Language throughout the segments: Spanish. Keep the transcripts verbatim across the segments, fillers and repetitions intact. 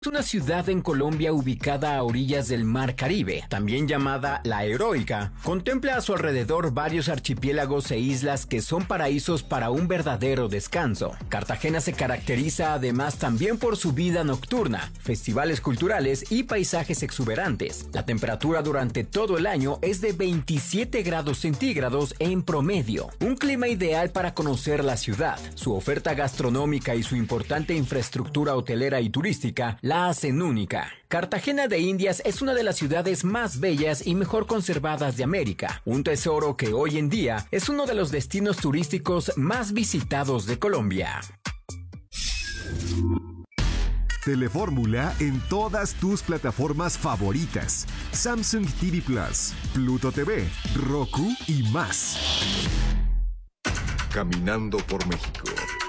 Es una ciudad en Colombia ubicada a orillas del Mar Caribe, también llamada La Heroica. Contempla a su alrededor varios archipiélagos e islas que son paraísos para un verdadero descanso. Cartagena se caracteriza además también por su vida nocturna, festivales culturales y paisajes exuberantes. La temperatura durante todo el año es de veintisiete grados centígrados en promedio. Un clima ideal para conocer la ciudad. Su oferta gastronómica y su importante infraestructura hotelera y turística la hacen única. Cartagena de Indias es una de las ciudades más bellas y mejor conservadas de América, un tesoro que hoy en día es uno de los destinos turísticos más visitados de Colombia. Telefórmula en todas tus plataformas favoritas: Samsung T V Plus, Pluto T V, Roku y más. Caminando por México.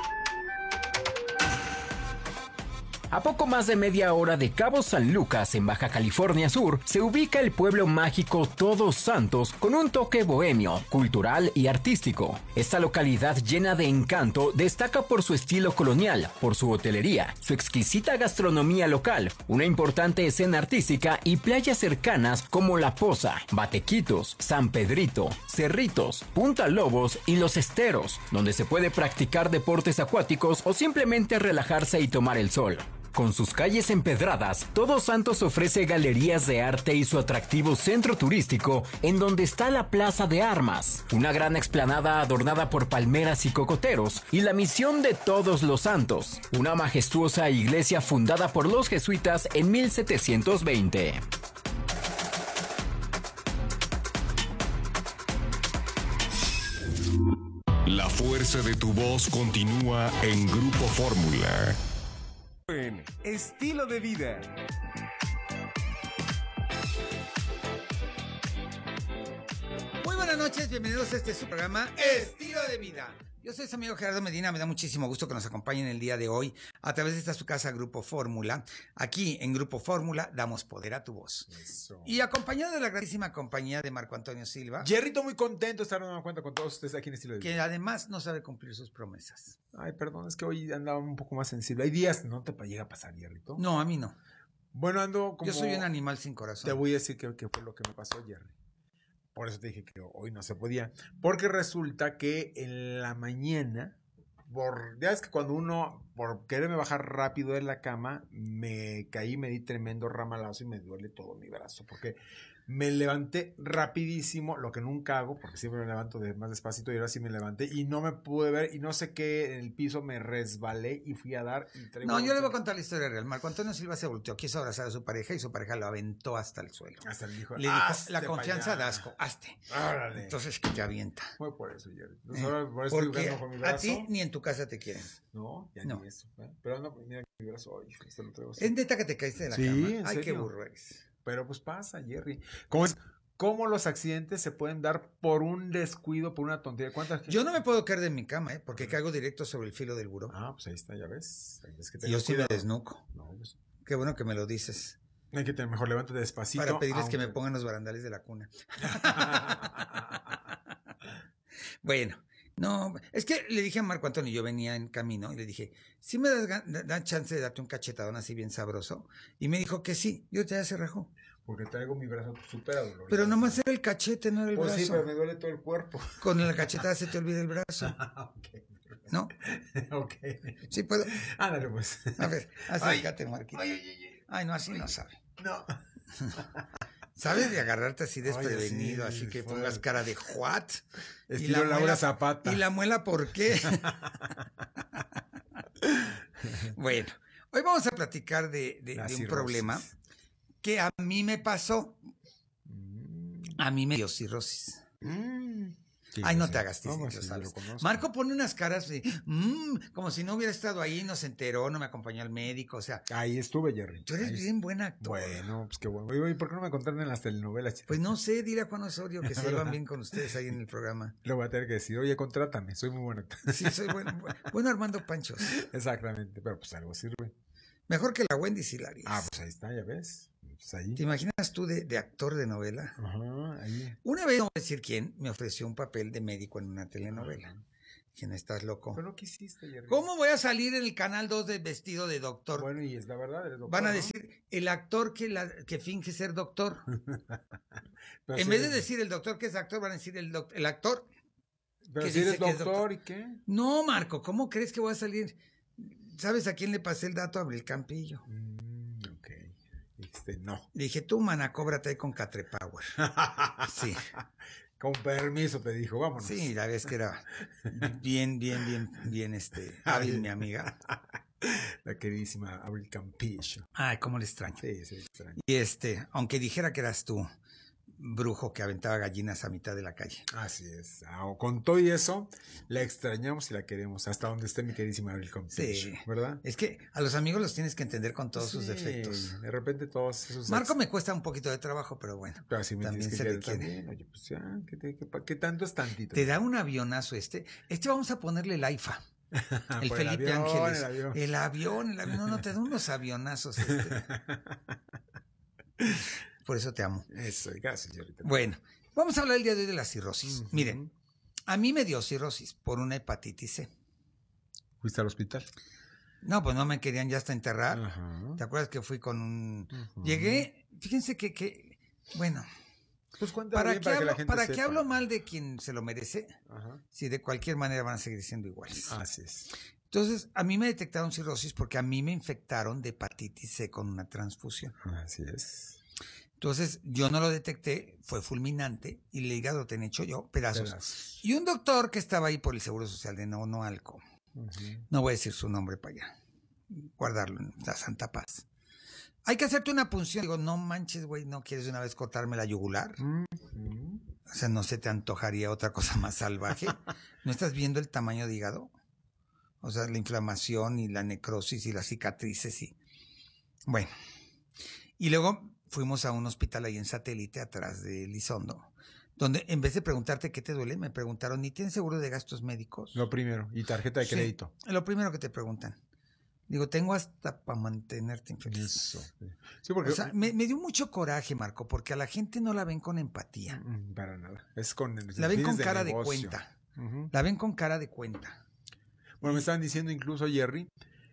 A poco más de media hora de Cabo San Lucas, en Baja California Sur, se ubica el pueblo mágico Todos Santos con un toque bohemio, cultural y artístico. Esta localidad llena de encanto destaca por su estilo colonial, por su hotelería, su exquisita gastronomía local, una importante escena artística y playas cercanas como La Poza, Batequitos, San Pedrito, Cerritos, Punta Lobos y Los Esteros, donde se puede practicar deportes acuáticos o simplemente relajarse y tomar el sol. Con sus calles empedradas, Todos Santos ofrece galerías de arte y su atractivo centro turístico, en donde está la Plaza de Armas, una gran explanada adornada por palmeras y cocoteros, y la Misión de Todos los Santos, una majestuosa iglesia fundada por los jesuitas en mil setecientos veinte. La fuerza de tu voz continúa en Grupo Fórmula. Estilo de vida. Muy buenas noches, bienvenidos a este su programa Estilo de Vida. Yo soy su amigo Gerardo Medina, me da muchísimo gusto que nos acompañen el día de hoy a través de esta su casa Grupo Fórmula. Aquí en Grupo Fórmula damos poder a tu voz. Eso. Y acompañado de la grandísima compañía de Marco Antonio Silva. Jerrito, muy contento de estar dando cuenta con todos ustedes aquí en Estilo de Vida. Que además no sabe cumplir sus promesas. Ay, perdón, es que hoy andaba un poco más sensible. Hay días, ¿no te llega a pasar, Jerrito? No, a mí no. Bueno, ando como... Yo soy un animal sin corazón. Te voy a decir qué fue lo que me pasó, Jerry. Por eso te dije que hoy no se podía. Porque resulta que en la mañana... Por, ya es que cuando uno, por quererme bajar rápido de la cama, me caí, me di tremendo ramalazo y me duele todo mi brazo, porque me levanté rapidísimo, lo que nunca hago, porque siempre me levanto de más despacito, y ahora sí me levanté y no me pude ver, y no sé qué, en el piso me resbalé y fui a dar y traigo... No, yo le voy a contar la historia real. Marco Antonio Silva se volteó, quiso abrazar a su pareja y su pareja lo aventó hasta el suelo. Hasta le dijo, le dijo la confianza da asco, hazte. Órale. Entonces que te avienta. Fue por eso, Jerry. Eh, por eso porque estoy con mi brazo. A ti ni en tu casa te quieren. No, ya no. ni eso. ¿eh? Pero no, mira mi brazo hoy. Este lo traigo así. Es neta que te caíste de la sí, cama. ¿en Ay, serio? qué burro eres. Pero pues pasa, Jerry. ¿Cómo es? ¿Cómo los accidentes se pueden dar por un descuido, por una tontería? ¿Cuánta gente? Yo no me puedo caer de mi cama, ¿eh? Porque caigo directo sobre el filo del buró. Ah, pues ahí está, ya ves. Es que y yo sí me desnuco. No, pues. Qué bueno que me lo dices. Hay que tener mejor levante despacito. Para pedirles aunque... que me pongan los barandales de la cuna. Bueno, no, es que le dije a Marco Antonio, yo venía en camino y le dije, ¿sí me das da chance de darte un cachetadón así bien sabroso? Y me dijo que sí, yo ya se rajó. Porque traigo mi brazo súper dolorido. Pero nomás era el cachete, no era el pues brazo. Sí, pero me duele todo el cuerpo. Con la cachetada se te olvida el brazo. Okay. ¿No? Ok. Sí puedo. Ándale pues. A ver, acércate, Marquito. Ay, ay, ay. Ay, no, así no sabe. No. ¿Sabes de agarrarte así desprevenido, Oye, sí, así que fue... pongas cara de what? Estilo y la Laura muela, Zapata. ¿Y la muela por qué? Bueno, hoy vamos a platicar de, de, de un problema que a mí me pasó. A mí me dio cirrosis. Mm. Sí, Ay, no sí. te hagas, no, sí, sí, sabes. lo Marco pone unas caras de, mmm, como si no hubiera estado ahí, no se enteró, no me acompañó al médico, o sea. Ahí estuve, Jerry. Tú eres ahí bien buen actor. Bueno, pues qué bueno. ¿Y por qué no me contaron en las telenovelas? Pues no sé, dile a Juan Osorio que se llevan bien con ustedes ahí en el programa. Lo voy a tener que decir, oye, contrátame, soy muy buen actor. Sí, soy bueno, bueno Armando Panchos. Exactamente, pero pues algo sirve. Mejor que la Wendy Silarias. Ah, pues ahí está, ya ves. Pues ahí. ¿Te imaginas tú de, de actor de novela? Ajá, ahí. Una vez, no voy a decir quién, me ofreció un papel de médico en una telenovela. Ajá. Dije, no estás loco. Pero no quisiste, Jerry. ¿Cómo voy a salir en el Canal dos de vestido de doctor? Bueno, y es la verdad, eres doctor, Van a ¿no? decir, el actor que, la, que finge ser doctor. Pero En si vez eres- de decir el doctor que es actor, van a decir el, doc- el actor. Pero que si eres dice que es doctor, doctor. ¿y qué? No, Marco, ¿cómo crees que voy a salir? ¿Sabes a quién le pasé el dato? A Abril Campillo. Mm, ok. Dijiste, no. Le dije, tú, mana, cóbrate ahí con Catrepower. Sí. Con permiso te dijo, vámonos. Sí, la vez que era bien, bien, bien, bien, este, hábil mi amiga. La queridísima Abril Campillo. Ay, cómo le extraño. Sí, sí, extraño. Y este, aunque dijera que eras tú, brujo que aventaba gallinas a mitad de la calle. Así es. Ah, con todo y eso, la extrañamos y la queremos. Hasta donde esté mi queridísima Abril Campillo. Sí. ¿Verdad? Es que a los amigos los tienes que entender con todos sus Sí, defectos. De repente todos esos... Marco me cuesta un poquito de trabajo, pero bueno. Pero así me también tienes se que le querer quiere. también. Oye, pues ya, ¿qué, te- qué pa- qué tanto es tantito? Te da un avionazo este. Este vamos a ponerle el AIFA. El Por Felipe avión, Ángeles. el avión. El avión, el avión. No, no, te da unos avionazos. Este. Por eso te amo. Eso, gracias, señorita. Bueno, vamos a hablar el día de hoy de la cirrosis. Ujú. Miren, a mí me dio cirrosis por una hepatitis C. ¿Fuiste al hospital? No, pues no me querían ya hasta enterrar. Ajá. ¿Te acuerdas que fui con un... Ujú. Llegué, fíjense que, que bueno, Pues cuéntalo ¿para, bien qué, para que la hablo, gente ¿para qué sepa. hablo mal de quien se lo merece? Ajá. Si de cualquier manera van a seguir siendo iguales. Así es. Entonces, a mí me detectaron cirrosis porque a mí me infectaron de hepatitis C con una transfusión. Así es. Entonces, yo no lo detecté, fue fulminante y el hígado tenía hecho yo pedazos. Pedazos. Y un doctor que estaba ahí por el Seguro Social de Nonoalco, Ujú. no voy a decir su nombre para allá, guardarlo en la Santa Paz. Hay que hacerte una punción. Digo, no manches, güey, ¿no quieres de una vez cortarme la yugular? Ujú. O sea, ¿no se te antojaría otra cosa más salvaje? ¿No estás viendo el tamaño de hígado? O sea, la inflamación y la necrosis y las cicatrices y... Bueno. Y luego fuimos a un hospital ahí en Satélite, atrás de Elizondo, donde en vez de preguntarte qué te duele, me preguntaron, ¿y tienes seguro de gastos médicos? Lo primero. Y tarjeta de Sí, crédito. lo primero que te preguntan. Digo, tengo hasta para mantenerte infeliz. Eso. Sí, porque... O sea, me, me dio mucho coraje, Marco, porque a la gente no la ven con empatía. Mm, Para nada. Es con... La ven con fines cara de negocio. cuenta. Ujú. La ven con cara de cuenta. Bueno, me estaban diciendo incluso, Jerry,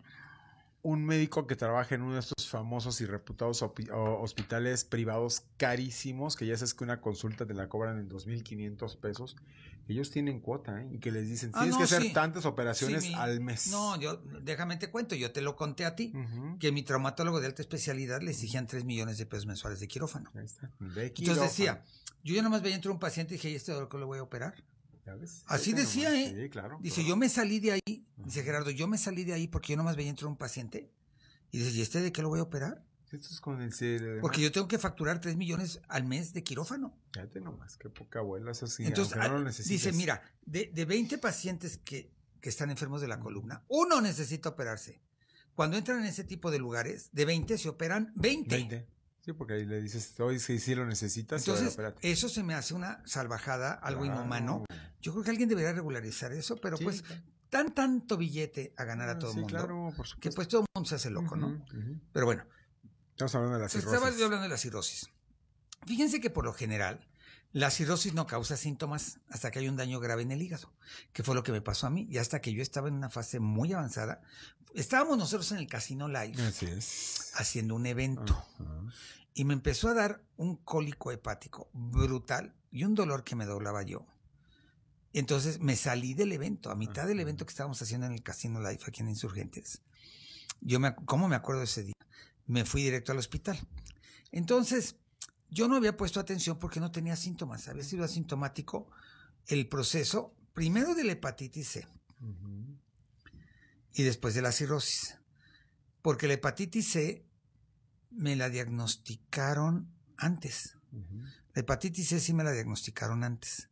un médico que trabaja en uno de estos famosos y reputados opi- o- hospitales privados carísimos, que ya sabes que una consulta te la cobran en dos mil quinientos pesos, ellos tienen cuota, ¿eh? Y que les dicen, Ah, tienes no, que hacer sí. tantas operaciones Sí, mi- al mes. No, yo, déjame te cuento, yo te lo conté a ti, Ujú. que mi traumatólogo de alta especialidad le exigían tres millones de pesos mensuales de quirófano. Ahí está. De Entonces quirófano. decía, yo ya nomás veía entrar un paciente y dije, ¿y este dolor que lo voy a operar? ¿Ya ves? Así Ahí está decía, nomás. ¿eh? Sí, claro. Dice, claro. yo me salí de ahí, dice Gerardo, yo me salí de ahí porque yo nomás veía entrar un paciente. Y dice, ¿y este de qué lo voy a operar? Esto es con el C D. Porque yo tengo que facturar tres millones al mes de quirófano. Fíjate nomás, qué poca abuela, eso sí, Entonces, aunque no ah, lo necesites. dice, mira, de, de veinte pacientes que, que están enfermos de la columna, uno necesita operarse. Cuando entran en ese tipo de lugares, de veinte se operan veinte. veinte. Sí, porque ahí le dices, hoy sí, sí lo necesitas. y ahora Entonces, espérate. eso se me hace una salvajada, algo Claro. inhumano. Yo creo que alguien debería regularizar eso, pero Sí, pues claro. dan tanto billete a ganar a Ah, todo el sí, mundo, claro, por que supuesto. pues todo el mundo se hace loco, ¿no? Ujú, ujú. Pero bueno, Estamos hablando de la pues cirrosis. estaba yo hablando de la cirrosis. Fíjense que por lo general, la cirrosis no causa síntomas hasta que hay un daño grave en el hígado, que fue lo que me pasó a mí, y hasta que yo estaba en una fase muy avanzada. Estábamos nosotros en el Casino Live Así es. haciendo un evento, Ajá. y me empezó a dar un cólico hepático brutal y un dolor que me doblaba yo. Entonces me salí del evento, a mitad del evento que estábamos haciendo en el Casino Live aquí en Insurgentes. Yo me, ¿cómo me acuerdo de ese día? Me fui directo al hospital. Entonces, yo no había puesto atención porque no tenía síntomas. Había sido asintomático el proceso, primero de la hepatitis C Ujú. y después de la cirrosis. Porque la hepatitis C me la diagnosticaron antes. Ujú. La hepatitis C sí me la diagnosticaron antes.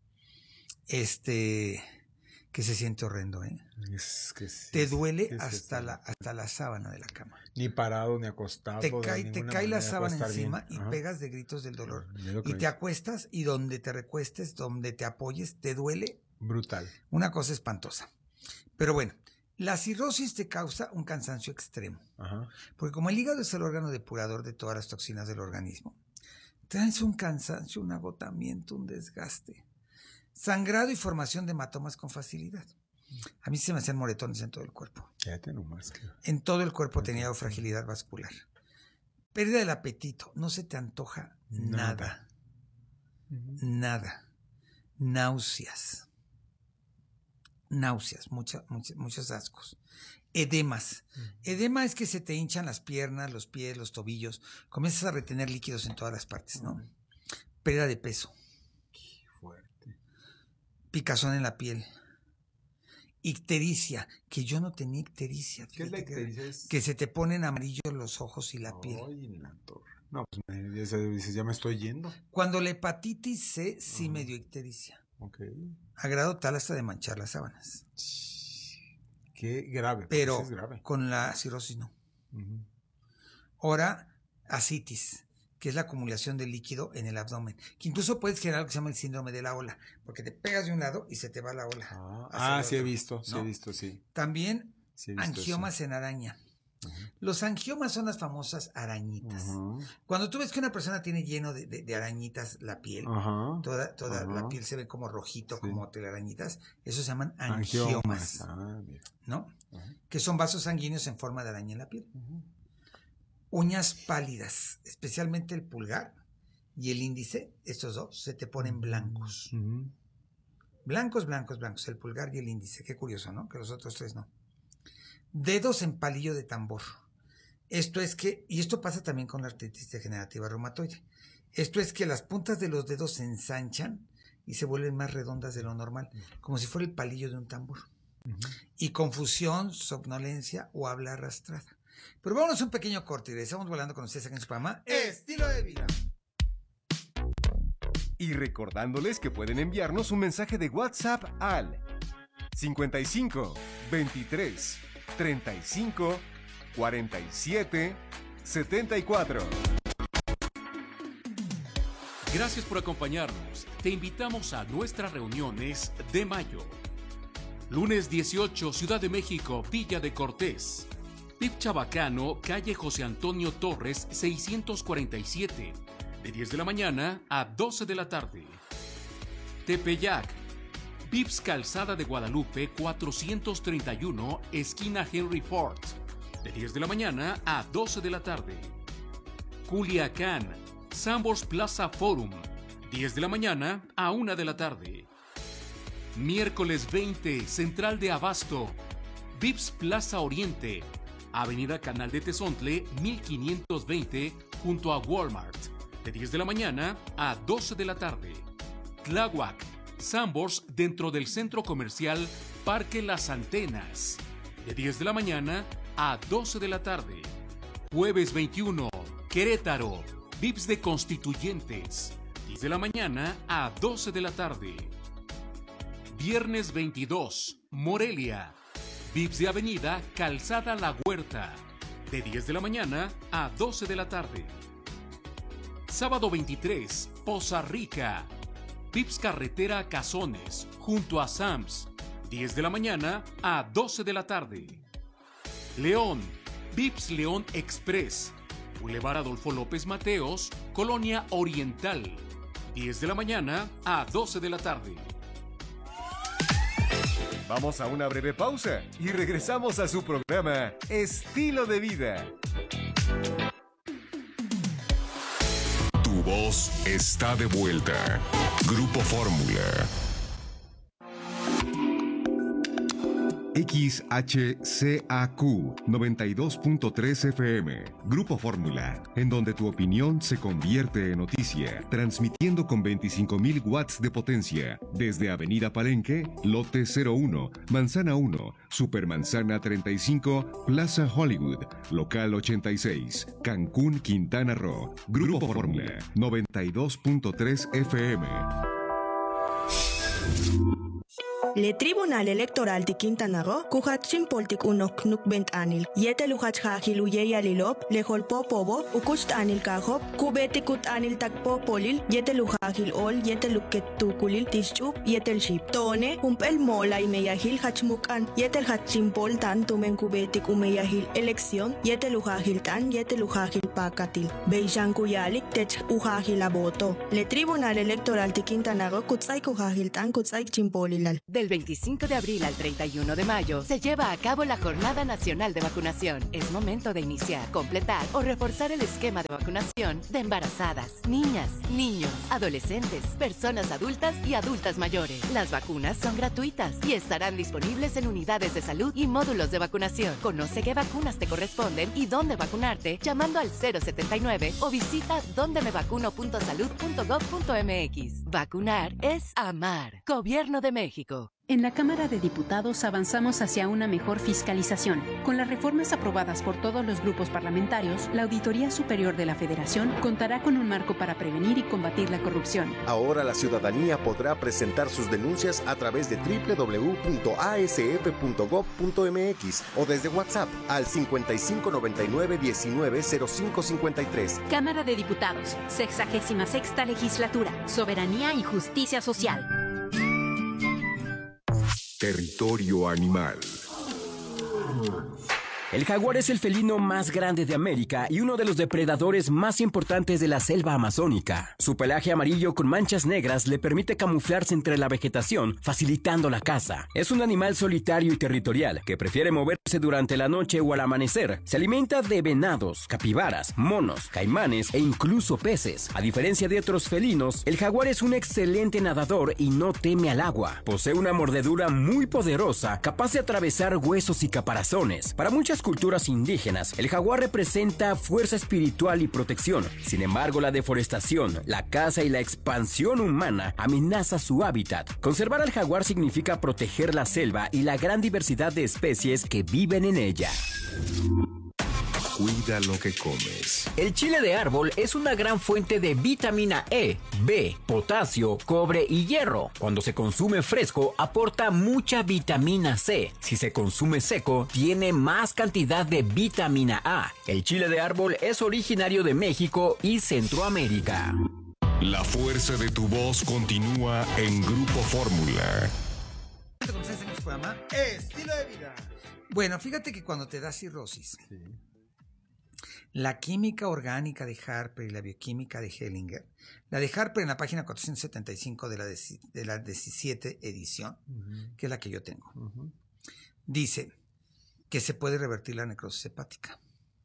Este, que se siente horrendo, ¿eh? Es que sí, Te es- duele es hasta este, la, hasta la sábana de la cama. Ni parado, ni acostado. Te de cae, te ninguna cae la manera sábana puede estar encima bien. y Ajá. pegas de gritos del dolor. Es lo que Y me te dice. acuestas y donde te recuestes, donde te apoyes, te duele. Brutal. Una cosa espantosa. Pero bueno, la cirrosis te causa un cansancio extremo. Ajá. Porque como el hígado es el órgano depurador de todas las toxinas del organismo, traes un cansancio, un agotamiento, un desgaste, sangrado y formación de hematomas con facilidad. A mí se me hacían moretones en todo el cuerpo. Quédate nomás. Que... En todo el cuerpo tenía fragilidad vascular. Pérdida del apetito. No se te antoja nada. Nada. Nada. Náuseas. Náuseas. Mucha, mucha, muchos ascos. Edemas. Edema es que se te hinchan las piernas, los pies, los tobillos. Comienzas a retener líquidos en todas las partes, ¿no? Pérdida de peso. Qué fuerte. Picazón en la piel. Ictericia, que yo no tenía ictericia. ¿Qué es la ictericia? Es... Que se te ponen amarillos los ojos y la Ay, piel. En la torre. No, pues me dices, ya me estoy yendo. Cuando la hepatitis C sí Ajá. me dio ictericia. Ok. A grado tal hasta de manchar las sábanas. Qué grave. Pero es grave. Con la cirrosis no. Uh-huh. Ahora, ascitis, que es la acumulación de líquido en el abdomen, que incluso puedes generar lo que se llama el síndrome de la ola, porque te pegas de un lado y se te va la ola. Ah, ah sí he visto, sí ¿no? he visto, sí. También sí he visto angiomas eso. en araña. Uh-huh. Los angiomas son las famosas arañitas. Uh-huh. Cuando tú ves que una persona tiene lleno de, de, de arañitas la piel, uh-huh. toda, toda uh-huh. la piel se ve como rojito, sí. como telarañitas, esos se llaman angiomas, angiomas. Ah, mira. ¿no? Uh-huh. Que son vasos sanguíneos en forma de araña en la piel. Uh-huh. Uñas pálidas, especialmente el pulgar y el índice, estos dos, se te ponen blancos. Uh-huh. Blancos, blancos, blancos, el pulgar y el índice. Qué curioso, ¿no? Que los otros tres no. Dedos en palillo de tambor. Esto es que, y esto pasa también con la artritis degenerativa reumatoide. Esto es que las puntas de los dedos se ensanchan y se vuelven más redondas de lo normal, como si fuera el palillo de un tambor. Uh-huh. Y confusión, somnolencia o habla arrastrada. Pero vámonos a un pequeño corte y regresamos volando con ustedes aquí en su programa Estilo de Vida. Y recordándoles que pueden enviarnos un mensaje de WhatsApp al cincuenta y cinco, veintitrés, treinta y cinco, cuarenta y siete, setenta y cuatro. Gracias por acompañarnos. Te invitamos a nuestras reuniones de mayo. Lunes dieciocho, Ciudad de México, Villa de Cortés. V I P Chabacano, calle José Antonio Torres, seiscientos cuarenta y siete. De diez de la mañana a doce de la tarde. Tepeyac, Vips Calzada de Guadalupe, cuatrocientos treinta y uno, esquina Henry Ford. De diez de la mañana a doce de la tarde. Culiacán, Sambors Plaza Forum. diez de la mañana a una de la tarde. Miércoles veinte, Central de Abasto. Vips Plaza Oriente. Avenida Canal de Tezontle, mil quinientos veinte, junto a Walmart. De diez de la mañana a doce de la tarde. Tláhuac, Sambors dentro del centro comercial Parque Las Antenas. De diez de la mañana a doce de la tarde. Jueves veintiuno, Querétaro, Vips de Constituyentes. diez de la mañana a doce de la tarde. Viernes veintidós, Morelia, Vips de Avenida Calzada La Huerta. De diez de la mañana a doce de la tarde. Sábado veintitrés, Poza Rica, Vips Carretera Cazones, junto a Sams. diez de la mañana a doce de la tarde. León, Vips León Express, Boulevard Adolfo López Mateos, Colonia Oriental. diez de la mañana a doce de la tarde. Vamos a una breve pausa y regresamos a su programa Estilo de Vida. Tu voz está de vuelta. Grupo Fórmula. X H C A Q noventa y dos punto tres F M, Grupo Fórmula, en donde tu opinión se convierte en noticia, transmitiendo con veinticinco mil watts de potencia, desde Avenida Palenque, Lote cero uno, Manzana uno, Supermanzana treinta y cinco, Plaza Hollywood, Local ochenta y seis, Cancún, Quintana Roo, Grupo Fórmula, noventa y dos punto tres F M. Le Tribunal Electoral de Quintana Roo, kuhatsin poltik unok nukbent anil, yete luhach hahil uye yalilop, le holpo pobo, ukust anil kahop, kubetikut anil takpo polil, yete luhahil ol, yete luket tukulil tischup, yetel ship. Tone, humpel mola y meyahil hachmukan, yetel hatsin pol tan tumen kubetik umeyahil elección, yete luhahil tan, yete luhahil pakatil. Beishan kuyalik tech uhahil aboto. Le Tribunal Electoral de Quintana Roo, kutsay kuhahil tan, kutsay chimpolilal. Del Del veinticinco de abril al treinta y uno de mayo se lleva a cabo la Jornada Nacional de Vacunación. Es momento de iniciar, completar o reforzar el esquema de vacunación de embarazadas, niñas, niños, adolescentes, personas adultas y adultas mayores. Las vacunas son gratuitas y estarán disponibles en unidades de salud y módulos de vacunación. Conoce qué vacunas te corresponden y dónde vacunarte llamando al cero setenta y nueve o visita donde me vacuno punto salud punto gov punto mx. Vacunar es amar. Gobierno de México. En la Cámara de Diputados avanzamos hacia una mejor fiscalización. Con las reformas aprobadas por todos los grupos parlamentarios, la Auditoría Superior de la Federación contará con un marco para prevenir y combatir la corrupción. Ahora la ciudadanía podrá presentar sus denuncias a través de doble u doble u doble u punto a s f punto gov punto m x o desde WhatsApp al cincuenta y cinco noventa y nueve diecinueve cero cinco cincuenta y tres. Cámara de Diputados, sexagésima sexta Legislatura, Soberanía y Justicia Social. Territorio animal. El jaguar es el felino más grande de América y uno de los depredadores más importantes de la selva amazónica. Su pelaje amarillo con manchas negras le permite camuflarse entre la vegetación, facilitando la caza. Es un animal solitario y territorial que prefiere moverse durante la noche o al amanecer. Se alimenta de venados, capibaras, monos, caimanes e incluso peces. A diferencia de otros felinos, el jaguar es un excelente nadador y no teme al agua. Posee una mordedura muy poderosa, capaz de atravesar huesos y caparazones. Para muchas culturas indígenas, el jaguar representa fuerza espiritual y protección. Sin embargo, la deforestación, la caza y la expansión humana amenaza su hábitat. Conservar al jaguar significa proteger la selva y la gran diversidad de especies que viven en ella. Cuida lo que comes. El chile de árbol es una gran fuente de vitamina E, B, potasio, cobre y hierro. Cuando se consume fresco, aporta mucha vitamina C. Si se consume seco, tiene más cantidad de vitamina A. El chile de árbol es originario de México y Centroamérica. La fuerza de tu voz continúa en Grupo Fórmula. En este programa, Estilo de Vida. Bueno, fíjate que cuando te da cirrosis, sí, la química orgánica de Harper y la bioquímica de Hellinger, la de Harper en la página cuatrocientos setenta y cinco de la, de, de la diecisiete edición, uh-huh, que es la que yo tengo, uh-huh, dice que se puede revertir la necrosis hepática.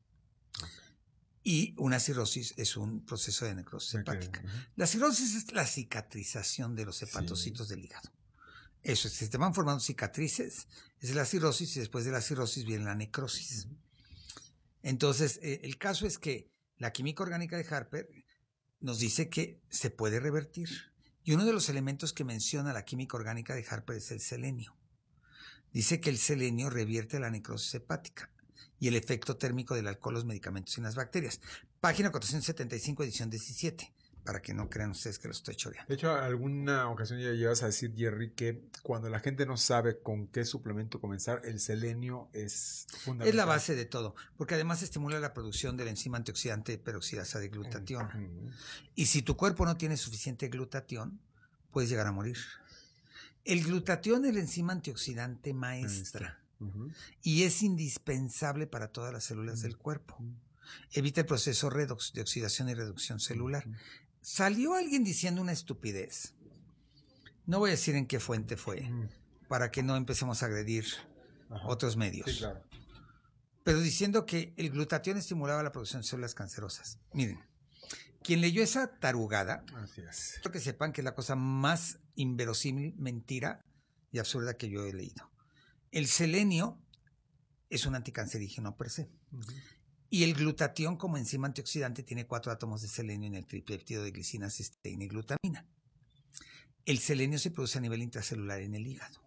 Y una cirrosis es un proceso de necrosis okay, hepática. Uh-huh. La cirrosis es la cicatrización de los hepatocitos sí. del hígado. Eso, si te van formando cicatrices, es la cirrosis y después de la cirrosis viene la necrosis. Uh-huh. Entonces, eh, el caso es que la química orgánica de Harper nos dice que se puede revertir. Y uno de los elementos que menciona la química orgánica de Harper es el selenio. Dice que el selenio revierte la necrosis hepática y el efecto térmico del alcohol, los medicamentos y las bacterias. Página cuatrocientos setenta y cinco, edición diecisiete. Para que no crean ustedes que lo estoy choreando. De hecho, alguna ocasión ya llevas a decir, Jerry, que cuando la gente no sabe con qué suplemento comenzar, el selenio es fundamental. Es la base de todo, porque además estimula la producción del enzima antioxidante peroxidasa de glutatión. Uh-huh. Y si tu cuerpo no tiene suficiente glutatión, puedes llegar a morir. El glutatión es la enzima antioxidante maestra uh-huh. y es indispensable para todas las células uh-huh. del cuerpo. Uh-huh. Evita el proceso redox de oxidación y reducción celular. Uh-huh. Salió alguien diciendo una estupidez. No voy a decir en qué fuente fue, mm. para que no empecemos a agredir Ajá. otros medios. Sí, claro. Pero diciendo que el glutatión estimulaba la producción de células cancerosas. Miren, quien leyó esa tarugada, Así es. quiero que sepan que es la cosa más inverosímil, mentira y absurda que yo he leído. El selenio es un anticancerígeno per se. Uh-huh. Y el glutatión como enzima antioxidante tiene cuatro átomos de selenio en el tripéptido de glicina, cisteína y glutamina. El selenio se produce a nivel intracelular en el hígado.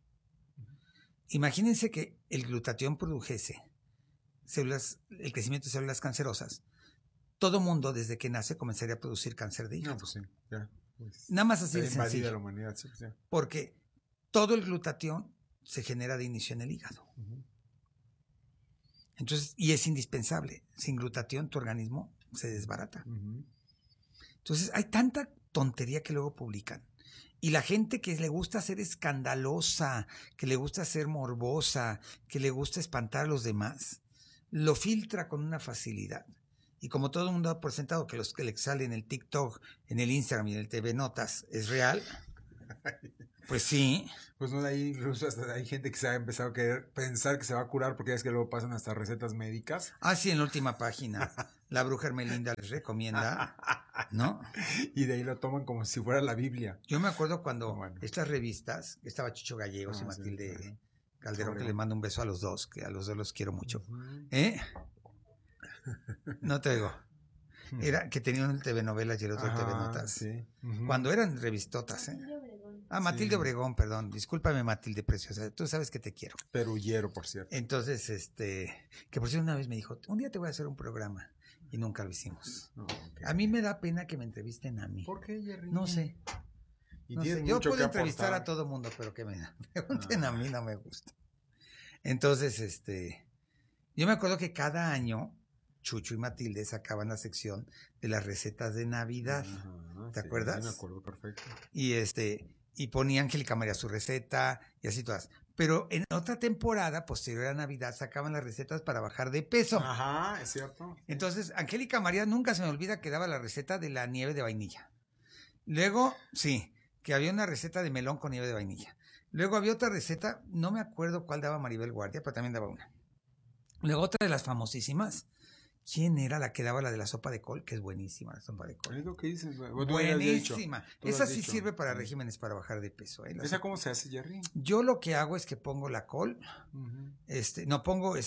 Imagínense que el glutatión produjese células, el crecimiento de células cancerosas. Todo mundo desde que nace comenzaría a producir cáncer de hígado. No, pues sí, ya, pues, Nada más así de sencillo. La humanidad, sí, sí. Porque todo el glutatión se genera de inicio en el hígado. Uh-huh. Entonces, y es indispensable. Sin glutatión tu organismo se desbarata. Uh-huh. Entonces, hay tanta tontería que luego publican. Y la gente que le gusta ser escandalosa, que le gusta ser morbosa, que le gusta espantar a los demás, lo filtra con una facilidad. Y como todo el mundo ha por sentado que los que le salen en el TikTok, en el Instagram y en el T V Notas es real, Pues sí. Pues no, de ahí incluso hasta hay gente que se ha empezado a querer pensar que se va a curar porque es que luego pasan hasta recetas médicas. Ah, sí, en la última página. La bruja Hermelinda les recomienda, ¿no? Y de ahí lo toman como si fuera la Biblia. Yo me acuerdo cuando Bueno. estas revistas, estaba Chicho Gallegos Ah, y Matilde sí, Calderón, que Obregón. les mando un beso a los dos, que a los dos los quiero mucho. Ujú. ¿Eh? No te digo. Era que tenían el T V Novelas y el otro Ajá, T V Notas. sí. Ujú. Cuando eran revistotas, ¿eh? Ah, Matilde Sí. Obregón, perdón. Discúlpame, Matilde Preciosa. Tú sabes que te quiero. Perullero, por cierto. Entonces, este, que por cierto una vez me dijo, un día te voy a hacer un programa. Y nunca lo hicimos. No, ok. A mí me da pena que me entrevisten a mí. ¿Por qué, Jerry? No sé. Y No tienes sé. Yo mucho puedo que entrevistar aportar. a todo mundo, pero que me pregunten Ah. a mí no me gusta. Entonces, este, yo me acuerdo que cada año Chucho y Matilde sacaban la sección de las recetas de Navidad. Ajá, ¿Te sí, acuerdas? Me acuerdo perfecto. Y este, y ponía Angélica María su receta y así todas. Pero en otra temporada, posterior a Navidad, sacaban las recetas para bajar de peso. Ajá, es cierto. Entonces, Angélica María nunca se me olvida que daba la receta de la nieve de vainilla. Luego, sí, que había una receta de melón con nieve de vainilla. Luego había otra receta, no me acuerdo cuál daba Maribel Guardia, pero también daba una. Luego otra de las famosísimas. ¿Quién era la que daba la de la sopa de col? Que es buenísima la sopa de col. Es lo que dices. Bueno, tú lo habías dicho. Buenísima. Tú lo Esa has sí dicho. sirve para regímenes para bajar de peso. ¿eh? La ¿Esa sopa- cómo se hace, Jerry? Yo lo que hago es que pongo la col, Ujú, este, no pongo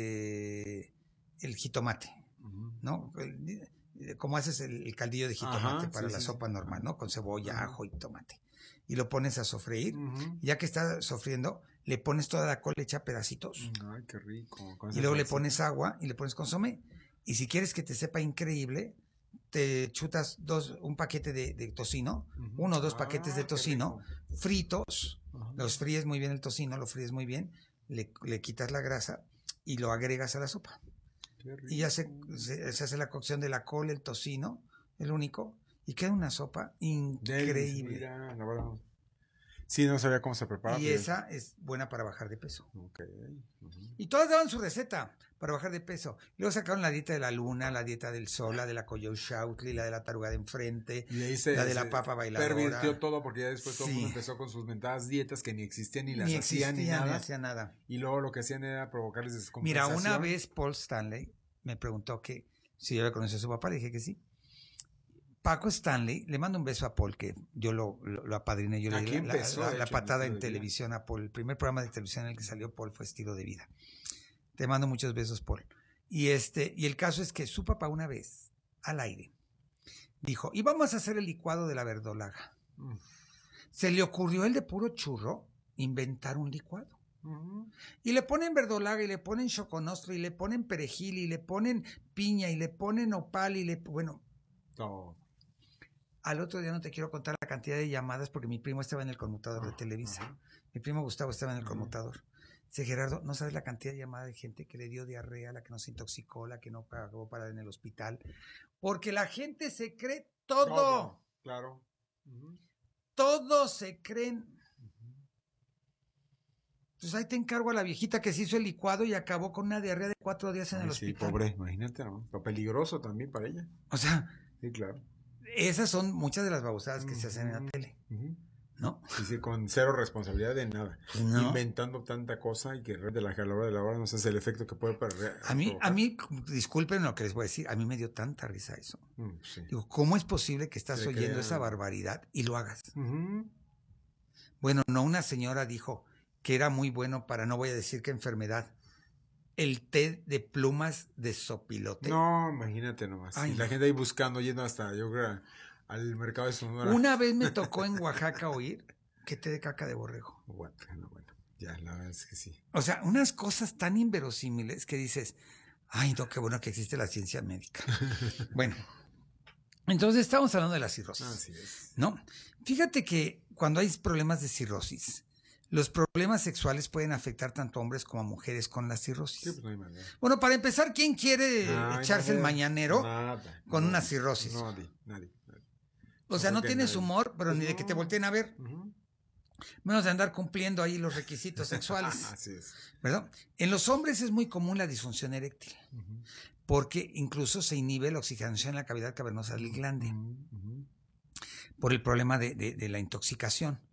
este el jitomate, ujú. ¿no? El- como haces el, el caldillo de jitomate Ajá, para sí, la sí, sopa sí. normal, ¿no? Con cebolla, Ajá. ajo y tomate. Y lo pones a sofreír. Ujú. Ya que está sofriendo, le pones toda la col hecha a pedacitos. Ay, qué rico. con Y esa luego le salsita. pones agua y le pones consomé. Y si quieres que te sepa increíble, te chutas dos, un paquete de, de tocino, Ujú. uno o dos Ah, paquetes de qué tocino, rico. fritos, Ajá. los fríes muy bien el tocino, lo fríes muy bien, le, le quitas la grasa y lo agregas a la sopa. Qué rico. Y ya se, se, se hace la cocción de la col, el tocino, el único, y queda una sopa increíble. Delis, mira, la verdad. Sí, no sabía cómo se prepara. Y pero- esa es buena para bajar de peso. Ok. Ujú. Y todas daban su receta para bajar de peso. Luego sacaron la dieta de la luna, la dieta del sol, la de la coyolxautli, la de la taruga de enfrente, Y ahí se, la de la se papa bailadora. pervirtió todo porque ya después todo el mundo Sí. empezó con sus mentadas dietas que ni existían ni las Ni hacían existía, ni ni nada. hacía nada. Y luego lo que hacían era provocarles Mira, descompensación. una vez Paul Stanley me preguntó que si yo había conocido a su papá, le dije que sí. Paco Stanley, le mando un beso a Paul, que yo lo, lo, lo apadriné, yo le Aquí di la, empezó, la- de la hecho, patada en en Estilo de Vida. televisión a Paul. El primer programa de televisión en el que salió Paul fue Estilo de Vida. Te mando muchos besos, Paul. Y este, y el caso es que su papá una vez, al aire, dijo, y vamos a hacer el licuado de la verdolaga. Mm. Se le ocurrió el de puro churro inventar un licuado. Ujú. Y le ponen verdolaga, y le ponen choconostra, y le ponen perejil, y le ponen piña, y le ponen nopal, y le... Bueno, Todo. al otro día no te quiero contar la cantidad de llamadas porque mi primo estaba en el conmutador de Televisa. Ajá. Mi primo Gustavo estaba en el Ujú. conmutador. Dice, Gerardo, no sabes la cantidad de llamadas de gente que le dio diarrea, la que no se intoxicó, la que no pagó para en el hospital. Porque la gente se cree todo. Todo, Claro. Ujú. se creen. Entonces ahí te encargo a la viejita que se hizo el licuado y acabó con una diarrea de cuatro días en Ay, el sí, hospital. pobre, imagínate, ¿no? Lo peligroso también para ella. O sea, Sí, claro. esas son muchas de las babosadas que se hacen en la Ujú. tele, Ujú. ¿no? Sí, sí, con cero responsabilidad de nada. ¿No? Inventando tanta cosa y que de la que a la hora de la hora no sé el efecto que puede perder. A mí, a mí, disculpen lo que les voy a decir, a mí me dio tanta risa eso. Mm, sí. Digo, ¿cómo es posible que estás Se oyendo crean. esa barbaridad y lo hagas? Ujú. Bueno, no, una señora dijo que era muy bueno para, no voy a decir qué enfermedad, el té de plumas de sopilote. No, imagínate nomás. Ay, y la no. gente ahí buscando, yendo hasta, yo creo, al mercado de Sonora. Una vez me tocó en Oaxaca oír que té de caca de borrego. Bueno, no, bueno, ya, la verdad es que sí. O sea, unas cosas tan inverosímiles que dices, ay, no, qué bueno que existe la ciencia médica. Bueno, entonces estamos hablando de la cirrosis, Así es. ¿no? Fíjate que cuando hay problemas de cirrosis, los problemas sexuales pueden afectar tanto a hombres como a mujeres con la cirrosis. Sí, pues no hay manera. Bueno, para empezar, ¿quién quiere Ay, echarse el no, mañanero nada, con no, una cirrosis? Nadie, nadie. nadie. O sea, no no creo que tienes nadie. humor, pero Pues ni de que te no. volteen a ver, Ujú. menos de andar cumpliendo ahí los requisitos sexuales, Así es. ¿verdad? En los hombres es muy común la disfunción eréctil, Ujú. porque incluso se inhibe la oxigenación en la cavidad cavernosa del glande Ujú, ujú. por el problema de, de- de la intoxicación.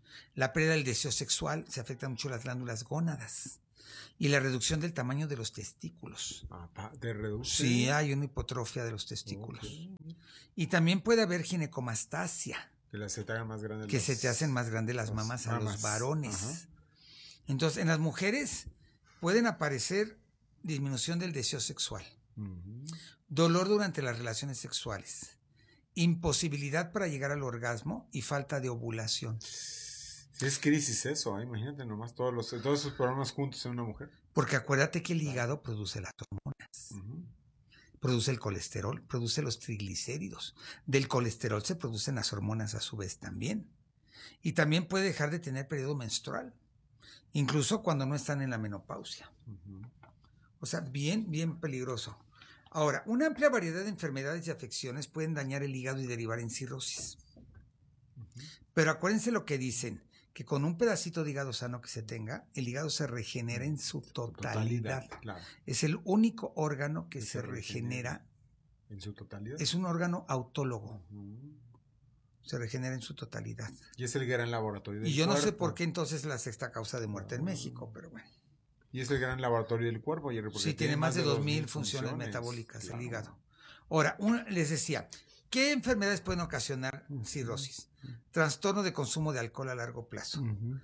La pérdida del deseo sexual, se afectan mucho las glándulas gónadas. Y la reducción del tamaño de los testículos. Ah, ¿de reducción? Sí, hay una hipotrofia de los testículos. Okay. Y también puede haber ginecomastasia. Que las se te hagan más grandes. Que las, se te hacen más grandes las mamas a mamas. Los varones. Ajá. Entonces, en las mujeres pueden aparecer disminución del deseo sexual, uh-huh. dolor durante las relaciones sexuales, imposibilidad para llegar al orgasmo y falta de ovulación. Es crisis eso, ¿eh? Imagínate nomás todos, los, todos esos problemas juntos en una mujer. Porque acuérdate que el hígado produce las hormonas, uh-huh. produce el colesterol, produce los triglicéridos. Del colesterol se producen las hormonas a su vez también. Y también puede dejar de tener periodo menstrual, incluso cuando no están en la menopausia. Uh-huh. O sea, bien, bien peligroso. Ahora, una amplia variedad de enfermedades y afecciones pueden dañar el hígado y derivar en cirrosis. Uh-huh. Pero acuérdense lo que dicen, que con un pedacito de hígado sano que se tenga, el hígado se regenera en su totalidad. totalidad claro. Es el único órgano que se, se regenera, regenera en su totalidad. Es un órgano autólogo. Uh-huh. Se regenera en su totalidad. Y es el gran laboratorio del cuerpo. Y yo cuerpo. no sé por qué entonces la sexta causa de muerte uh-huh. en México, pero bueno. Y es el gran laboratorio del cuerpo. Y sí, tiene, tiene más de dos mil funciones, funciones metabólicas claro. el hígado. Ahora, un, les decía, ¿qué enfermedades pueden ocasionar cirrosis? Trastorno de consumo de alcohol a largo plazo. Uh-huh.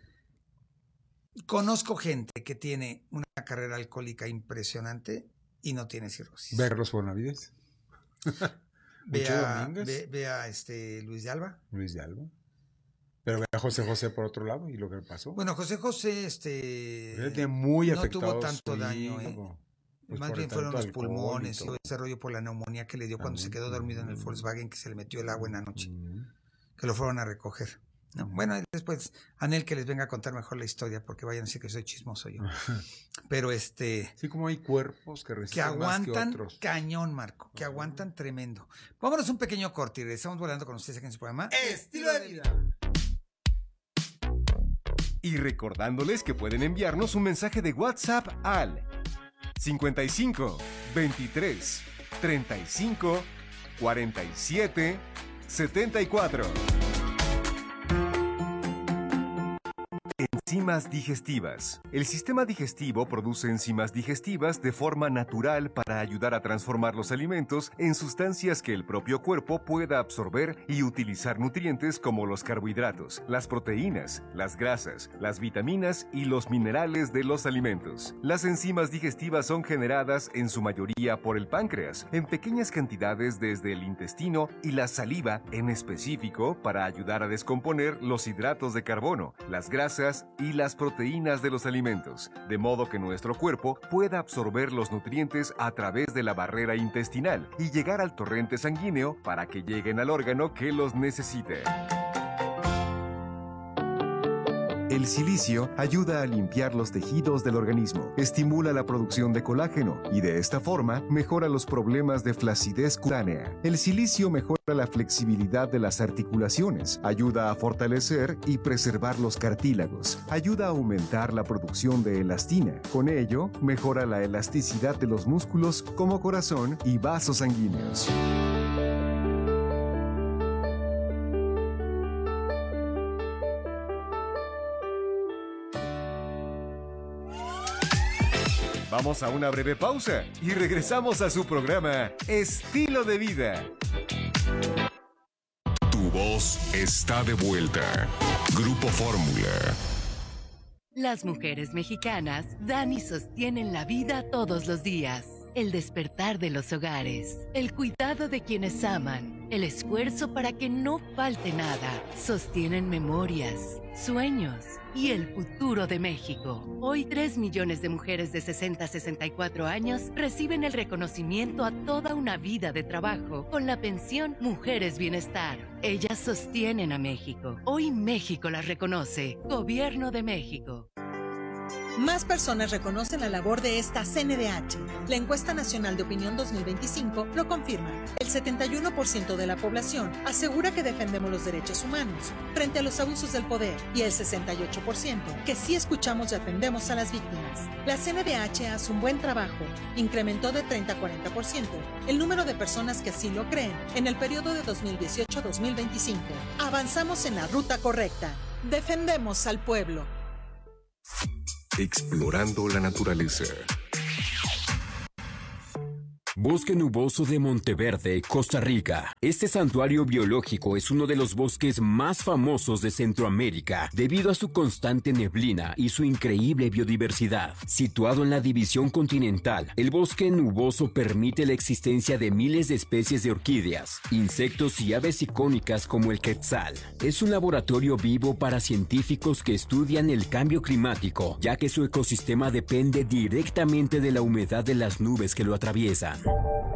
Conozco gente que tiene una carrera alcohólica impresionante y no tiene cirrosis. Ver los Bonavides. Ve a, ve, ve a este Luis de Alba. Luis de Alba. Pero ve a José José por otro lado y lo que pasó. Bueno, José José este tiene muy no tuvo tanto daño. ¿eh? Pues más bien fueron los pulmones y ese rollo por la neumonía que le dio cuando uh-huh. se quedó dormido en el Volkswagen, que se le metió el agua en la noche. Uh-huh. Que lo fueron a recoger. No, bueno, después Anel que les venga a contar mejor la historia, porque vayan a decir que soy chismoso yo. Pero este... Sí, como hay cuerpos que resisten que aguantan más que otros. Cañón, Marco, que uh-huh. aguantan tremendo. Vámonos un pequeño corte y regresamos volando con ustedes aquí en su programa Estilo de Vida. Y recordándoles que pueden enviarnos un mensaje de WhatsApp al cincuenta y cinco, veintitrés, treinta y cinco, cuarenta y siete, setenta y cuatro. Enzimas digestivas. El sistema digestivo produce enzimas digestivas de forma natural para ayudar a transformar los alimentos en sustancias que el propio cuerpo pueda absorber y utilizar nutrientes como los carbohidratos, las proteínas, las grasas, las vitaminas y los minerales de los alimentos. Las enzimas digestivas son generadas en su mayoría por el páncreas, en pequeñas cantidades desde el intestino y la saliva en específico para ayudar a descomponer los hidratos de carbono, las grasas y las proteínas de los alimentos, de modo que nuestro cuerpo pueda absorber los nutrientes a través de la barrera intestinal y llegar al torrente sanguíneo para que lleguen al órgano que los necesite. El silicio ayuda a limpiar los tejidos del organismo, estimula la producción de colágeno y de esta forma mejora los problemas de flacidez cutánea. El silicio mejora la flexibilidad de las articulaciones, ayuda a fortalecer y preservar los cartílagos, ayuda a aumentar la producción de elastina. Con ello, mejora la elasticidad de los músculos como corazón y vasos sanguíneos. Vamos a una breve pausa y regresamos a su programa Estilo de Vida. Tu voz está de vuelta. Grupo Fórmula. Las mujeres mexicanas dan y sostienen la vida todos los días. El despertar de los hogares, el cuidado de quienes aman, el esfuerzo para que no falte nada, sostienen memorias, sueños y el futuro de México. Hoy tres millones de mujeres de sesenta a sesenta y cuatro años reciben el reconocimiento a toda una vida de trabajo con la pensión Mujeres Bienestar. Ellas sostienen a México. Hoy México las reconoce. Gobierno de México. Más personas reconocen la labor de esta C N D H. La encuesta nacional de opinión dos mil veinticinco lo confirma. El setenta y uno por ciento de la población asegura que defendemos los derechos humanos frente a los abusos del poder y el sesenta y ocho por ciento que sí escuchamos y atendemos a las víctimas. La C N D H hace un buen trabajo. Incrementó de treinta a cuarenta por ciento el número de personas que así lo creen en el periodo de dos mil dieciocho a dos mil veinticinco. Avanzamos en la ruta correcta. Defendemos al pueblo. Explorando la naturaleza. Bosque nuboso de Monteverde, Costa Rica. Este santuario biológico es uno de los bosques más famosos de Centroamérica debido a su constante neblina y su increíble biodiversidad. Situado en la división continental, el bosque nuboso permite la existencia de miles de especies de orquídeas, insectos y aves icónicas como el quetzal. Es un laboratorio vivo para científicos que estudian el cambio climático, ya que su ecosistema depende directamente de la humedad de las nubes que lo atraviesan.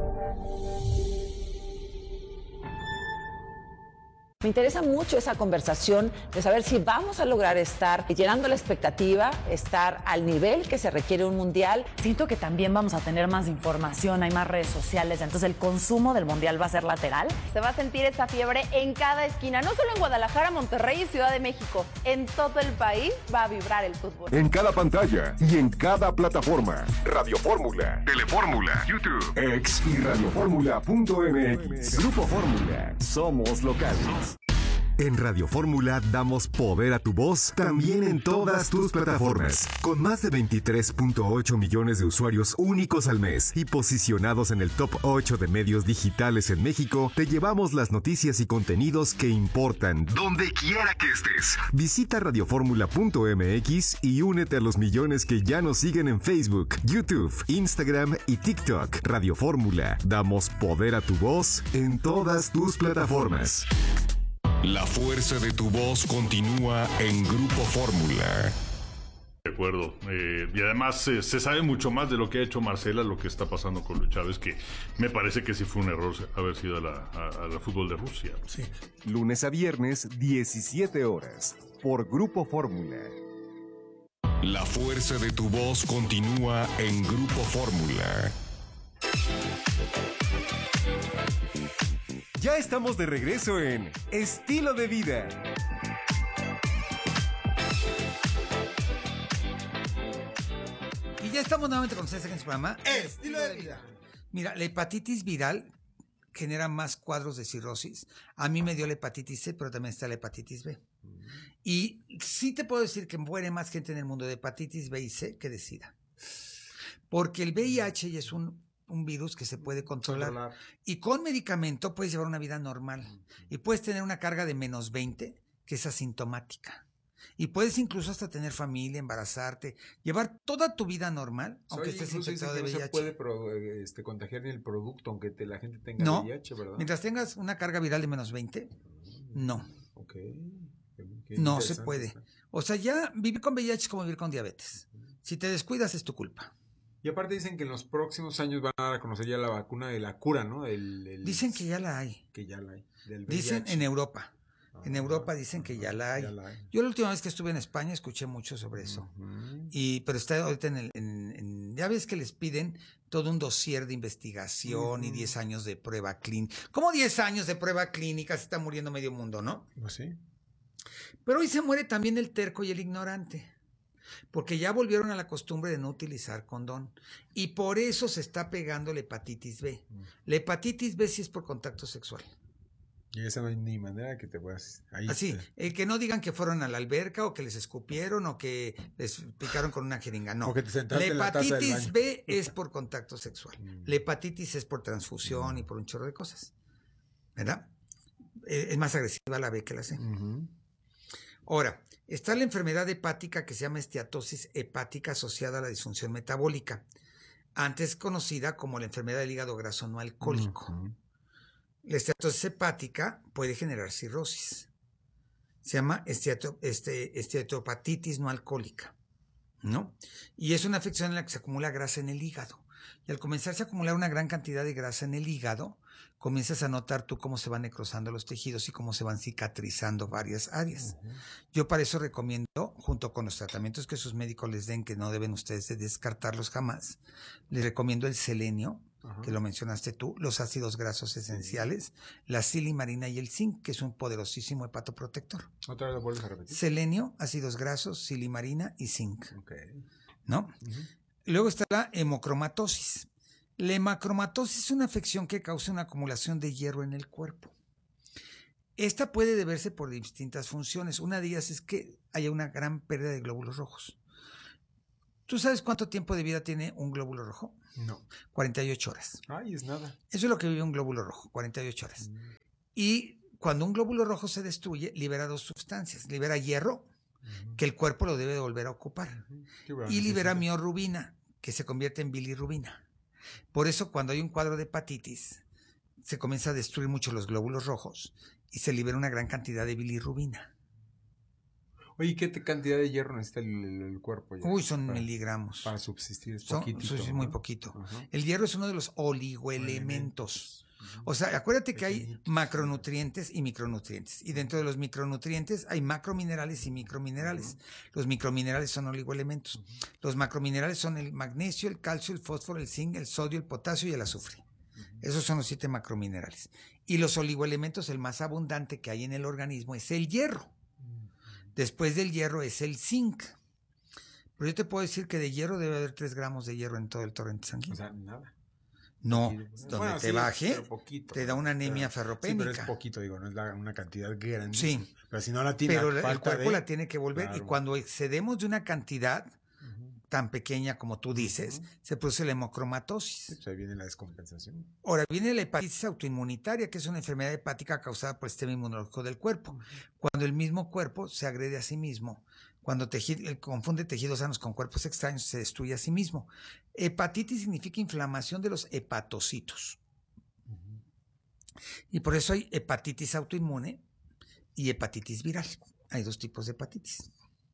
Me interesa mucho esa conversación de saber si vamos a lograr estar llenando la expectativa, estar al nivel que se requiere un mundial. Siento que también vamos a tener más información, hay más redes sociales, entonces el consumo del mundial va a ser lateral. Se va a sentir esa fiebre en cada esquina, no solo en Guadalajara, Monterrey y Ciudad de México. En todo el país va a vibrar el fútbol. En cada pantalla y en cada plataforma. Radio Fórmula, Telefórmula, YouTube, X y radioformula punto m x. Grupo Fórmula. Somos locales. En Radio Fórmula damos poder a tu voz también en todas tus plataformas. Con más de veintitrés punto ocho millones de usuarios únicos al mes y posicionados en el top ocho de medios digitales en México, te llevamos las noticias y contenidos que importan, donde quiera que estés. Visita radioformula punto m x y únete a los millones que ya nos siguen en Facebook, YouTube, Instagram y TikTok. Radio Fórmula. Damos poder a tu voz en todas tus plataformas. La fuerza de tu voz continúa en Grupo Fórmula. De acuerdo. Eh, y además eh, se sabe mucho más de lo que ha hecho Marcela, lo que está pasando con Luis Chávez, que me parece que sí fue un error haber sido a la, a, a la fútbol de Rusia. Sí. Lunes a viernes, diecisiete horas, por Grupo Fórmula. La fuerza de tu voz continúa en Grupo Fórmula. Ya estamos de regreso en Estilo de Vida. Y ya estamos nuevamente con ustedes en su programa Estilo de Vida. Mira, la hepatitis viral genera más cuadros de cirrosis. A mí me dio la hepatitis C, pero también está la hepatitis B. Y sí te puedo decir que muere más gente en el mundo de hepatitis B y C que de SIDA. Porque el V I H ya es un... un virus que se puede controlar. controlar. Y con medicamento puedes llevar una vida normal. Uh-huh. Y puedes tener una carga de menos veinte, que es asintomática. Y puedes incluso hasta tener familia, embarazarte, llevar toda tu vida normal, so, aunque estés infectado de V I H. No se puede pro, este, contagiar ni el producto, aunque te, la gente tenga no, V I H, ¿verdad? Mientras tengas una carga viral de menos veinte, no. Ok. Qué no se puede. O sea, ya vivir con V I H es como vivir con diabetes. Si te descuidas es tu culpa. Y aparte dicen que en los próximos años van a dar a conocer ya la vacuna de la cura, ¿no? El, el, dicen que ya la hay. Que ya la hay. Del dicen en Europa. Ah, en Europa dicen que ya la, ya la hay. Yo la última vez que estuve en España escuché mucho sobre eso. Uh-huh. Y pero está ahorita en el... En, en, ya ves que les piden todo un dossier de investigación uh-huh. y diez años de prueba clínica. ¿Cómo diez años de prueba clínica? Se está muriendo medio mundo, ¿no? Pues sí. Pero hoy se muere también el terco y el ignorante. Porque ya volvieron a la costumbre de no utilizar condón. Y por eso se está pegando la hepatitis B. La hepatitis B sí es por contacto sexual. Y esa no hay ni manera que te puedas... Ahí Así, está. eh, que no digan que fueron a la alberca o que les escupieron o que les picaron con una jeringa. No. O que te sentaste la en la taza del hepatitis baño. B es por contacto sexual. Mm. La hepatitis es por transfusión mm. y por un chorro de cosas. ¿Verdad? Eh, es más agresiva la B que la C. Uh-huh. Ahora, está la enfermedad hepática que se llama esteatosis hepática asociada a la disfunción metabólica, antes conocida como la enfermedad del hígado graso no alcohólico. Uh-huh. La esteatosis hepática puede generar cirrosis. Se llama esteato, este, esteatopatitis no alcohólica, ¿no? Y es una afección en la que se acumula grasa en el hígado. Y al comenzarse a acumular una gran cantidad de grasa en el hígado, comienzas a notar tú cómo se van necrosando los tejidos y cómo se van cicatrizando varias áreas. Uh-huh. Yo para eso recomiendo, junto con los tratamientos que sus médicos les den, que no deben ustedes de descartarlos jamás, les recomiendo el selenio, uh-huh. que lo mencionaste tú, los ácidos grasos esenciales, uh-huh. la silimarina y el zinc, que es un poderosísimo hepatoprotector. ¿Otra vez lo vuelves a repetir? Selenio, ácidos grasos, silimarina y zinc. Okay. ¿No? Uh-huh. Luego está la hemocromatosis. La hemocromatosis es una afección que causa una acumulación de hierro en el cuerpo. Esta puede deberse por distintas funciones. Una de ellas es que haya una gran pérdida de glóbulos rojos. ¿Tú sabes cuánto tiempo de vida tiene un glóbulo rojo? No. cuarenta y ocho horas. Ay, es nada. Eso es lo que vive un glóbulo rojo, cuarenta y ocho horas. Mm. Y cuando un glóbulo rojo se destruye, libera dos sustancias. Libera hierro, uh-huh. que el cuerpo lo debe volver a ocupar. Uh-huh. Y libera miorrubina, que se convierte en bilirrubina. Por eso, cuando hay un cuadro de hepatitis, se comienza a destruir mucho los glóbulos rojos y se libera una gran cantidad de bilirrubina. Oye, ¿qué te cantidad de hierro necesita el, el, el cuerpo? Ya? Uy, son para, miligramos. Para subsistir, es son, poquitito, Es ¿no? muy poquito. Uh-huh. El hierro es uno de los oligoelementos. Uh-huh. O sea, acuérdate que hay macronutrientes y micronutrientes. Y dentro de los micronutrientes hay macrominerales y microminerales. Uh-huh. Los microminerales son oligoelementos. Uh-huh. Los macrominerales son el magnesio, el calcio, el fósforo, el zinc, el sodio, el potasio y el azufre. Uh-huh. Esos son los siete macrominerales. Y los oligoelementos, el más abundante que hay en el organismo es el hierro. Después del hierro es el zinc. Pero yo te puedo decir que de hierro debe haber tres gramos de hierro en todo el torrente sanguíneo. O sea, nada. No, donde bueno, te sí, baje, poquito, te da una anemia pero, ferropénica. Sí, pero es poquito, digo, no es la, una cantidad grande. Sí. Pero si no la tiene, pero falta el cuerpo de... la tiene que volver. Claro. Y cuando excedemos de una cantidad uh-huh. tan pequeña como tú dices, uh-huh. se produce la hemocromatosis. Sí, pues ahí viene la descompensación. Ahora viene la hepatitis autoinmunitaria, que es una enfermedad hepática causada por el sistema inmunológico del cuerpo. Uh-huh. Cuando el mismo cuerpo se agrede a sí mismo. Cuando tejido, el confunde tejidos sanos con cuerpos extraños, se destruye a sí mismo. Hepatitis significa inflamación de los hepatocitos. Uh-huh. Y por eso hay hepatitis autoinmune y hepatitis viral. Hay dos tipos de hepatitis.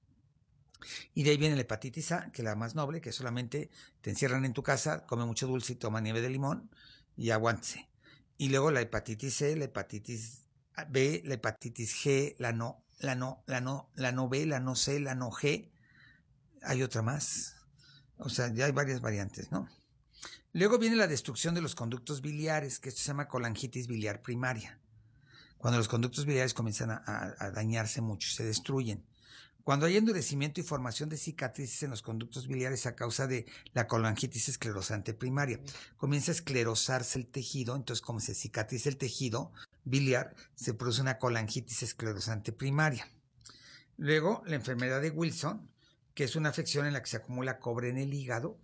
Y de ahí viene la hepatitis A, que es la más noble, que solamente te encierran en tu casa, come mucho dulce y toma nieve de limón y aguántese. Y luego la hepatitis C, la hepatitis B, la hepatitis G, la no La no, la no, la no B, la no C, la no G. Hay otra más. O sea, ya hay varias variantes, ¿no? Luego viene la destrucción de los conductos biliares, que esto se llama colangitis biliar primaria. Cuando los conductos biliares comienzan a, a, a dañarse mucho, se destruyen. Cuando hay endurecimiento y formación de cicatrices en los conductos biliares a causa de la colangitis esclerosante primaria, comienza a esclerosarse el tejido, entonces como se cicatriza el tejido biliar, se produce una colangitis esclerosante primaria. Luego, la enfermedad de Wilson, que es una afección en la que se acumula cobre en el hígado.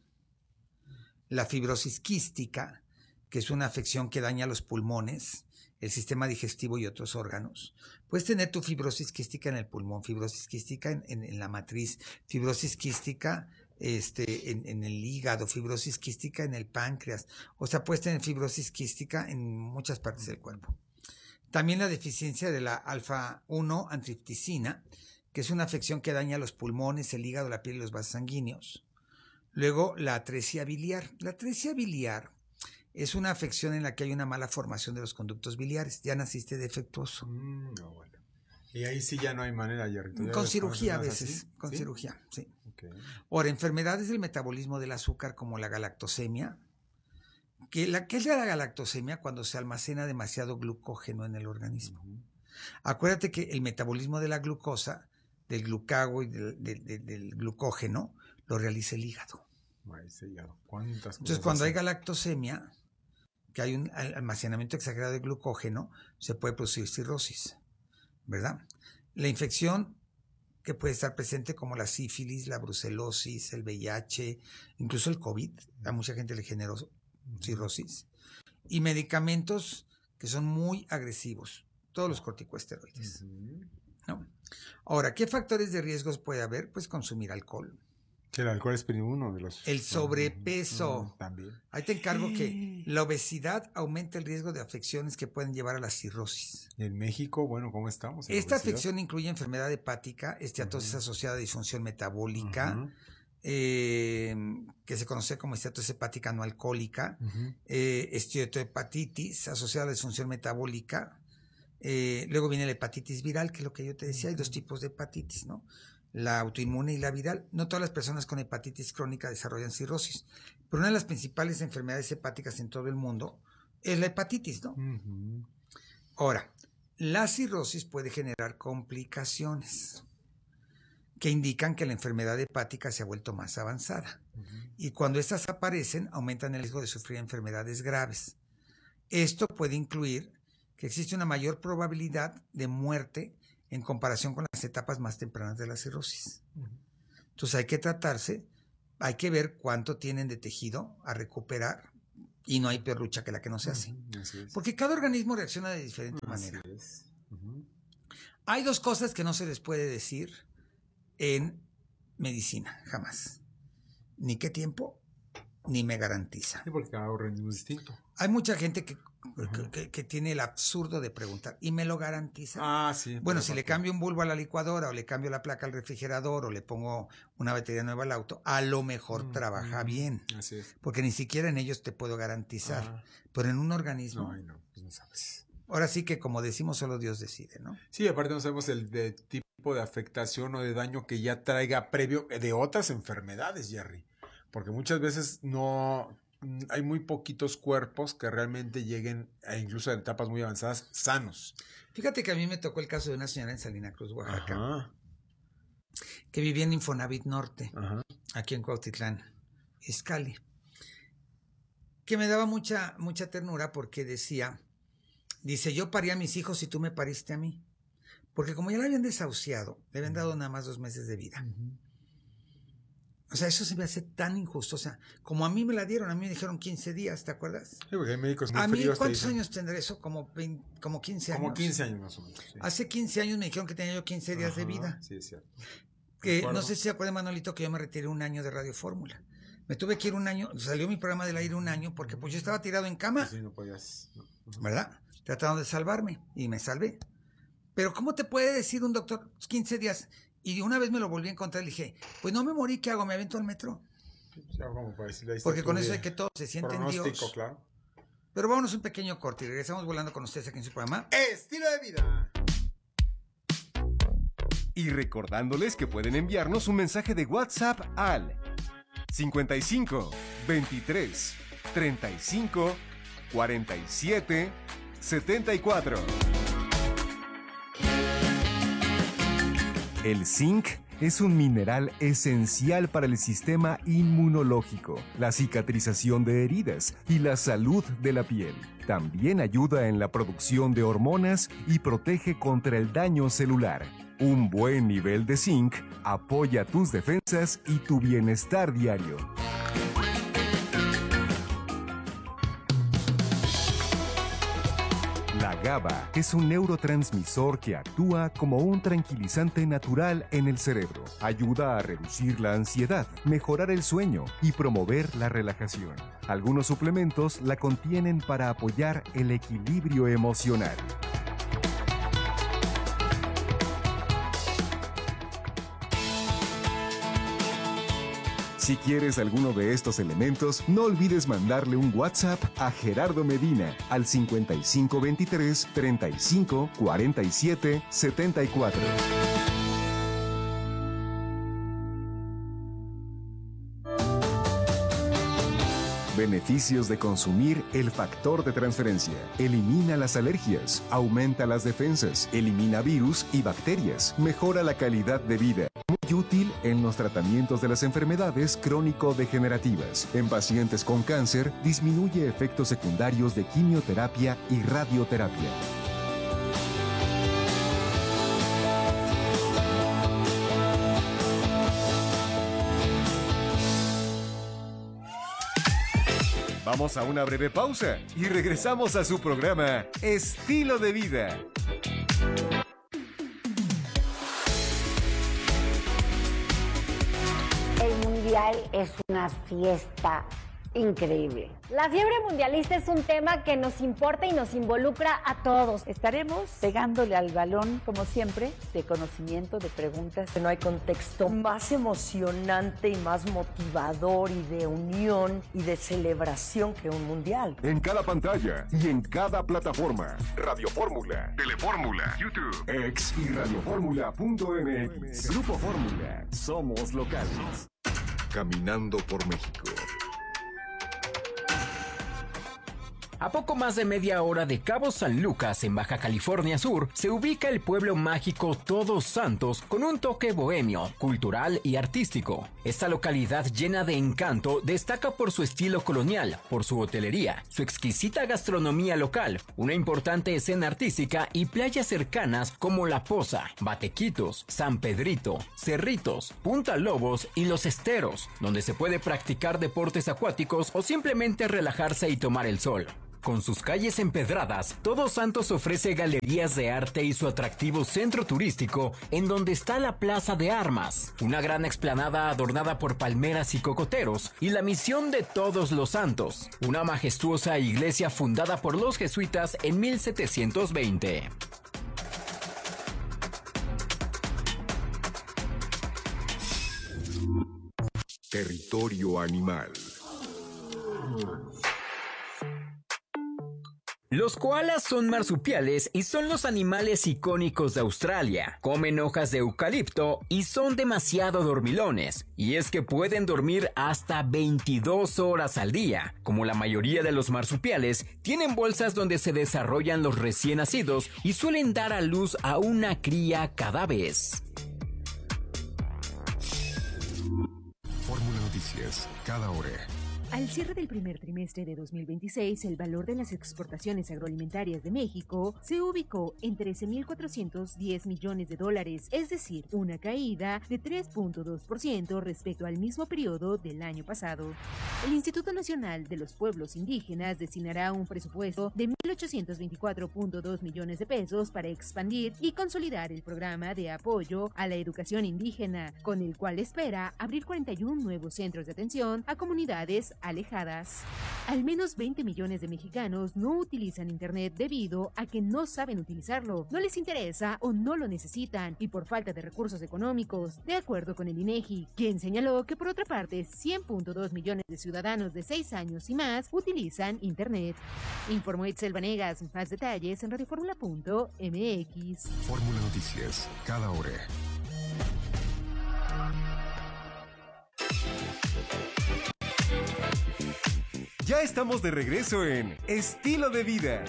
La fibrosis quística, que es una afección que daña los pulmones, el sistema digestivo y otros órganos. Puedes tener tu fibrosis quística en el pulmón, fibrosis quística en, en, en la matriz, fibrosis quística este, en, en el hígado, fibrosis quística en el páncreas. O sea, puedes tener fibrosis quística en muchas partes del cuerpo. También la deficiencia de la alfa uno antripticina, que es una afección que daña los pulmones, el hígado, la piel y los vasos sanguíneos. Luego, la atresia biliar. La atresia biliar es una afección en la que hay una mala formación de los conductos biliares. Ya naciste defectuoso. Mm, no, bueno. Y ahí sí ya no hay manera, Jerry. Con cirugía a veces, así? con ¿Sí? cirugía, sí. Okay. Ahora, enfermedades del metabolismo del azúcar como la galactosemia. Que la, ¿Qué es la galactosemia? Cuando se almacena demasiado glucógeno en el organismo. Uh-huh. Acuérdate que el metabolismo de la glucosa, del glucago y del, del, del, del glucógeno, lo realiza el hígado. ¿Cuántas cosas Entonces, cuando hacen? hay galactosemia, que hay un almacenamiento exagerado de glucógeno, se puede producir cirrosis, ¿verdad? La infección que puede estar presente como la sífilis, la brucelosis, el V I H, incluso el COVID, a mucha gente le generó cirrosis. Y medicamentos que son muy agresivos, todos los corticosteroides, ¿no? Ahora, ¿qué factores de riesgos puede haber? Pues consumir alcohol. Que el alcohol es uno de los... El sobrepeso. Mm, también. Ahí te encargo que la obesidad aumenta el riesgo de afecciones que pueden llevar a la cirrosis. En México, bueno, ¿cómo estamos? Esta afección incluye enfermedad hepática, esteatosis uh-huh. asociada a disfunción metabólica, uh-huh. eh, que se conoce como esteatosis hepática no alcohólica, uh-huh. eh, esteatohepatitis asociada a la disfunción metabólica. Eh, luego viene la hepatitis viral, que es lo que yo te decía, hay dos tipos de hepatitis, ¿no? La autoinmune y la viral. No todas las personas con hepatitis crónica desarrollan cirrosis, pero una de las principales enfermedades hepáticas en todo el mundo es la hepatitis, ¿no? Uh-huh. Ahora, la cirrosis puede generar complicaciones que indican que la enfermedad hepática se ha vuelto más avanzada. Uh-huh. Y cuando estas aparecen, aumentan el riesgo de sufrir enfermedades graves. Esto puede incluir que existe una mayor probabilidad de muerte en comparación con las etapas más tempranas de la cirrosis. Entonces hay que tratarse, hay que ver cuánto tienen de tejido a recuperar y no hay peor lucha que la que no se hace. Así es. Porque cada organismo reacciona de diferente Así manera. es. Uh-huh. Hay dos cosas que no se les puede decir en medicina, jamás. Ni qué tiempo, ni me garantiza. Sí, porque cada organismo es distinto. Hay mucha gente que, que, que, que tiene el absurdo de preguntar, ¿y me lo garantiza? Ah, sí. Bueno, si le cambio un bulbo a la licuadora, o le cambio la placa al refrigerador, o le pongo una batería nueva al auto, a lo mejor mm, trabaja mm, bien. Así es. Porque ni siquiera en ellos te puedo garantizar. Ah. Pero en un organismo... No, no, pues no sabes. Ahora sí que, como decimos, solo Dios decide, ¿no? Sí, aparte no sabemos el de tipo de afectación o de daño que ya traiga previo de otras enfermedades, Jerry. Porque muchas veces no... Hay muy poquitos cuerpos que realmente lleguen, a incluso en etapas muy avanzadas, sanos. Fíjate que a mí me tocó el caso de una señora en Salina Cruz, Oaxaca, Ajá. que vivía en Infonavit Norte, Ajá. aquí en Cuautitlán, Izcalli, que me daba mucha, mucha ternura porque decía, dice, yo parí a mis hijos y tú me pariste a mí. Porque como ya la habían desahuciado, le habían dado nada más dos meses de vida. Uh-huh. O sea, eso se me hace tan injusto. O sea, como a mí me la dieron, a mí me dijeron quince días, ¿te acuerdas? Sí, porque hay médicos muy a mí, fríos, ¿cuántos años tendré eso? Como, veinte, como quince años. Como quince años más o menos. Sí. Hace quince años me dijeron que tenía yo quince días Ajá, de vida. Sí, es cierto. Que, no sé si se acuerda, Manolito, que yo me retiré un año de Radio Fórmula. Me tuve que ir un año, salió mi programa del aire un año, porque pues yo estaba tirado en cama. Sí, no podías. No. Uh-huh. ¿Verdad? Tratando de salvarme, y me salvé. Pero ¿cómo te puede decir un doctor quince días? Y una vez me lo volví a encontrar y le dije, pues no me morí, ¿qué hago? ¿Me avento al metro? Ya, como para decirle, ahí porque con eso de que todos se sienten Dios. Claro. Pero vámonos un pequeño corte y regresamos volando con ustedes aquí en su programa Estilo de Vida. Y recordándoles que pueden enviarnos un mensaje de WhatsApp al cincuenta y cinco, veintitrés, treinta y cinco, cuarenta y siete, setenta y cuatro. El zinc es un mineral esencial para el sistema inmunológico, la cicatrización de heridas y la salud de la piel. También ayuda en la producción de hormonas y protege contra el daño celular. Un buen nivel de zinc apoya tus defensas y tu bienestar diario. La GABA es un neurotransmisor que actúa como un tranquilizante natural en el cerebro. Ayuda a reducir la ansiedad, mejorar el sueño y promover la relajación. Algunos suplementos la contienen para apoyar el equilibrio emocional. Si quieres alguno de estos elementos, no olvides mandarle un WhatsApp a Gerardo Medina al cincuenta y cinco veintitrés, treinta y cinco, cuarenta y siete, setenta y cuatro. Beneficios de consumir el factor de transferencia. Elimina las alergias, aumenta las defensas, elimina virus y bacterias, mejora la calidad de vida. Muy útil en los tratamientos de las enfermedades crónico-degenerativas. En pacientes con cáncer, disminuye efectos secundarios de quimioterapia y radioterapia. Vamos a una breve pausa y regresamos a su programa Estilo de Vida. El Mundial es una fiesta increíble. La fiebre mundialista es un tema que nos importa y nos involucra a todos. Estaremos pegándole al balón, como siempre, de conocimiento, de preguntas. No hay contexto más emocionante y más motivador y de unión y de celebración que un mundial. En cada pantalla y en cada plataforma. Radio Fórmula, Telefórmula, YouTube, X y radioformula punto m x. Grupo Fórmula. Somos locales. Caminando por México. A poco más de media hora de Cabo San Lucas, en Baja California Sur, se ubica el pueblo mágico Todos Santos con un toque bohemio, cultural y artístico. Esta localidad llena de encanto destaca por su estilo colonial, por su hotelería, su exquisita gastronomía local, una importante escena artística y playas cercanas como La Poza, Batequitos, San Pedrito, Cerritos, Punta Lobos y Los Esteros, donde se puede practicar deportes acuáticos o simplemente relajarse y tomar el sol. Con sus calles empedradas, Todos Santos ofrece galerías de arte y su atractivo centro turístico, en donde está la Plaza de Armas, una gran explanada adornada por palmeras y cocoteros, y la Misión de Todos los Santos, una majestuosa iglesia fundada por los jesuitas en mil setecientos veinte. Territorio animal. Los koalas son marsupiales y son los animales icónicos de Australia. Comen hojas de eucalipto y son demasiado dormilones. Y es que pueden dormir hasta veintidós horas al día. Como la mayoría de los marsupiales, tienen bolsas donde se desarrollan los recién nacidos y suelen dar a luz a una cría cada vez. Fórmula Noticias, cada hora. Al cierre del primer trimestre de dos mil veintiséis, el valor de las exportaciones agroalimentarias de México se ubicó en trece mil cuatrocientos diez millones de dólares, es decir, una caída de tres punto dos por ciento respecto al mismo periodo del año pasado. El Instituto Nacional de los Pueblos Indígenas destinará un presupuesto de mil ochocientos veinticuatro punto dos millones de pesos para expandir y consolidar el programa de apoyo a la educación indígena, con el cual espera abrir cuarenta y uno nuevos centros de atención a comunidades alejadas. Al menos veinte millones de mexicanos no utilizan Internet debido a que no saben utilizarlo, no les interesa o no lo necesitan y por falta de recursos económicos, de acuerdo con el INEGI, quien señaló que por otra parte cien punto dos millones de ciudadanos de seis años y más utilizan Internet. Informó Itzel Vanegas. Más detalles en radioformula punto m x. Fórmula Noticias, cada hora. Ya estamos de regreso en Estilo de Vida.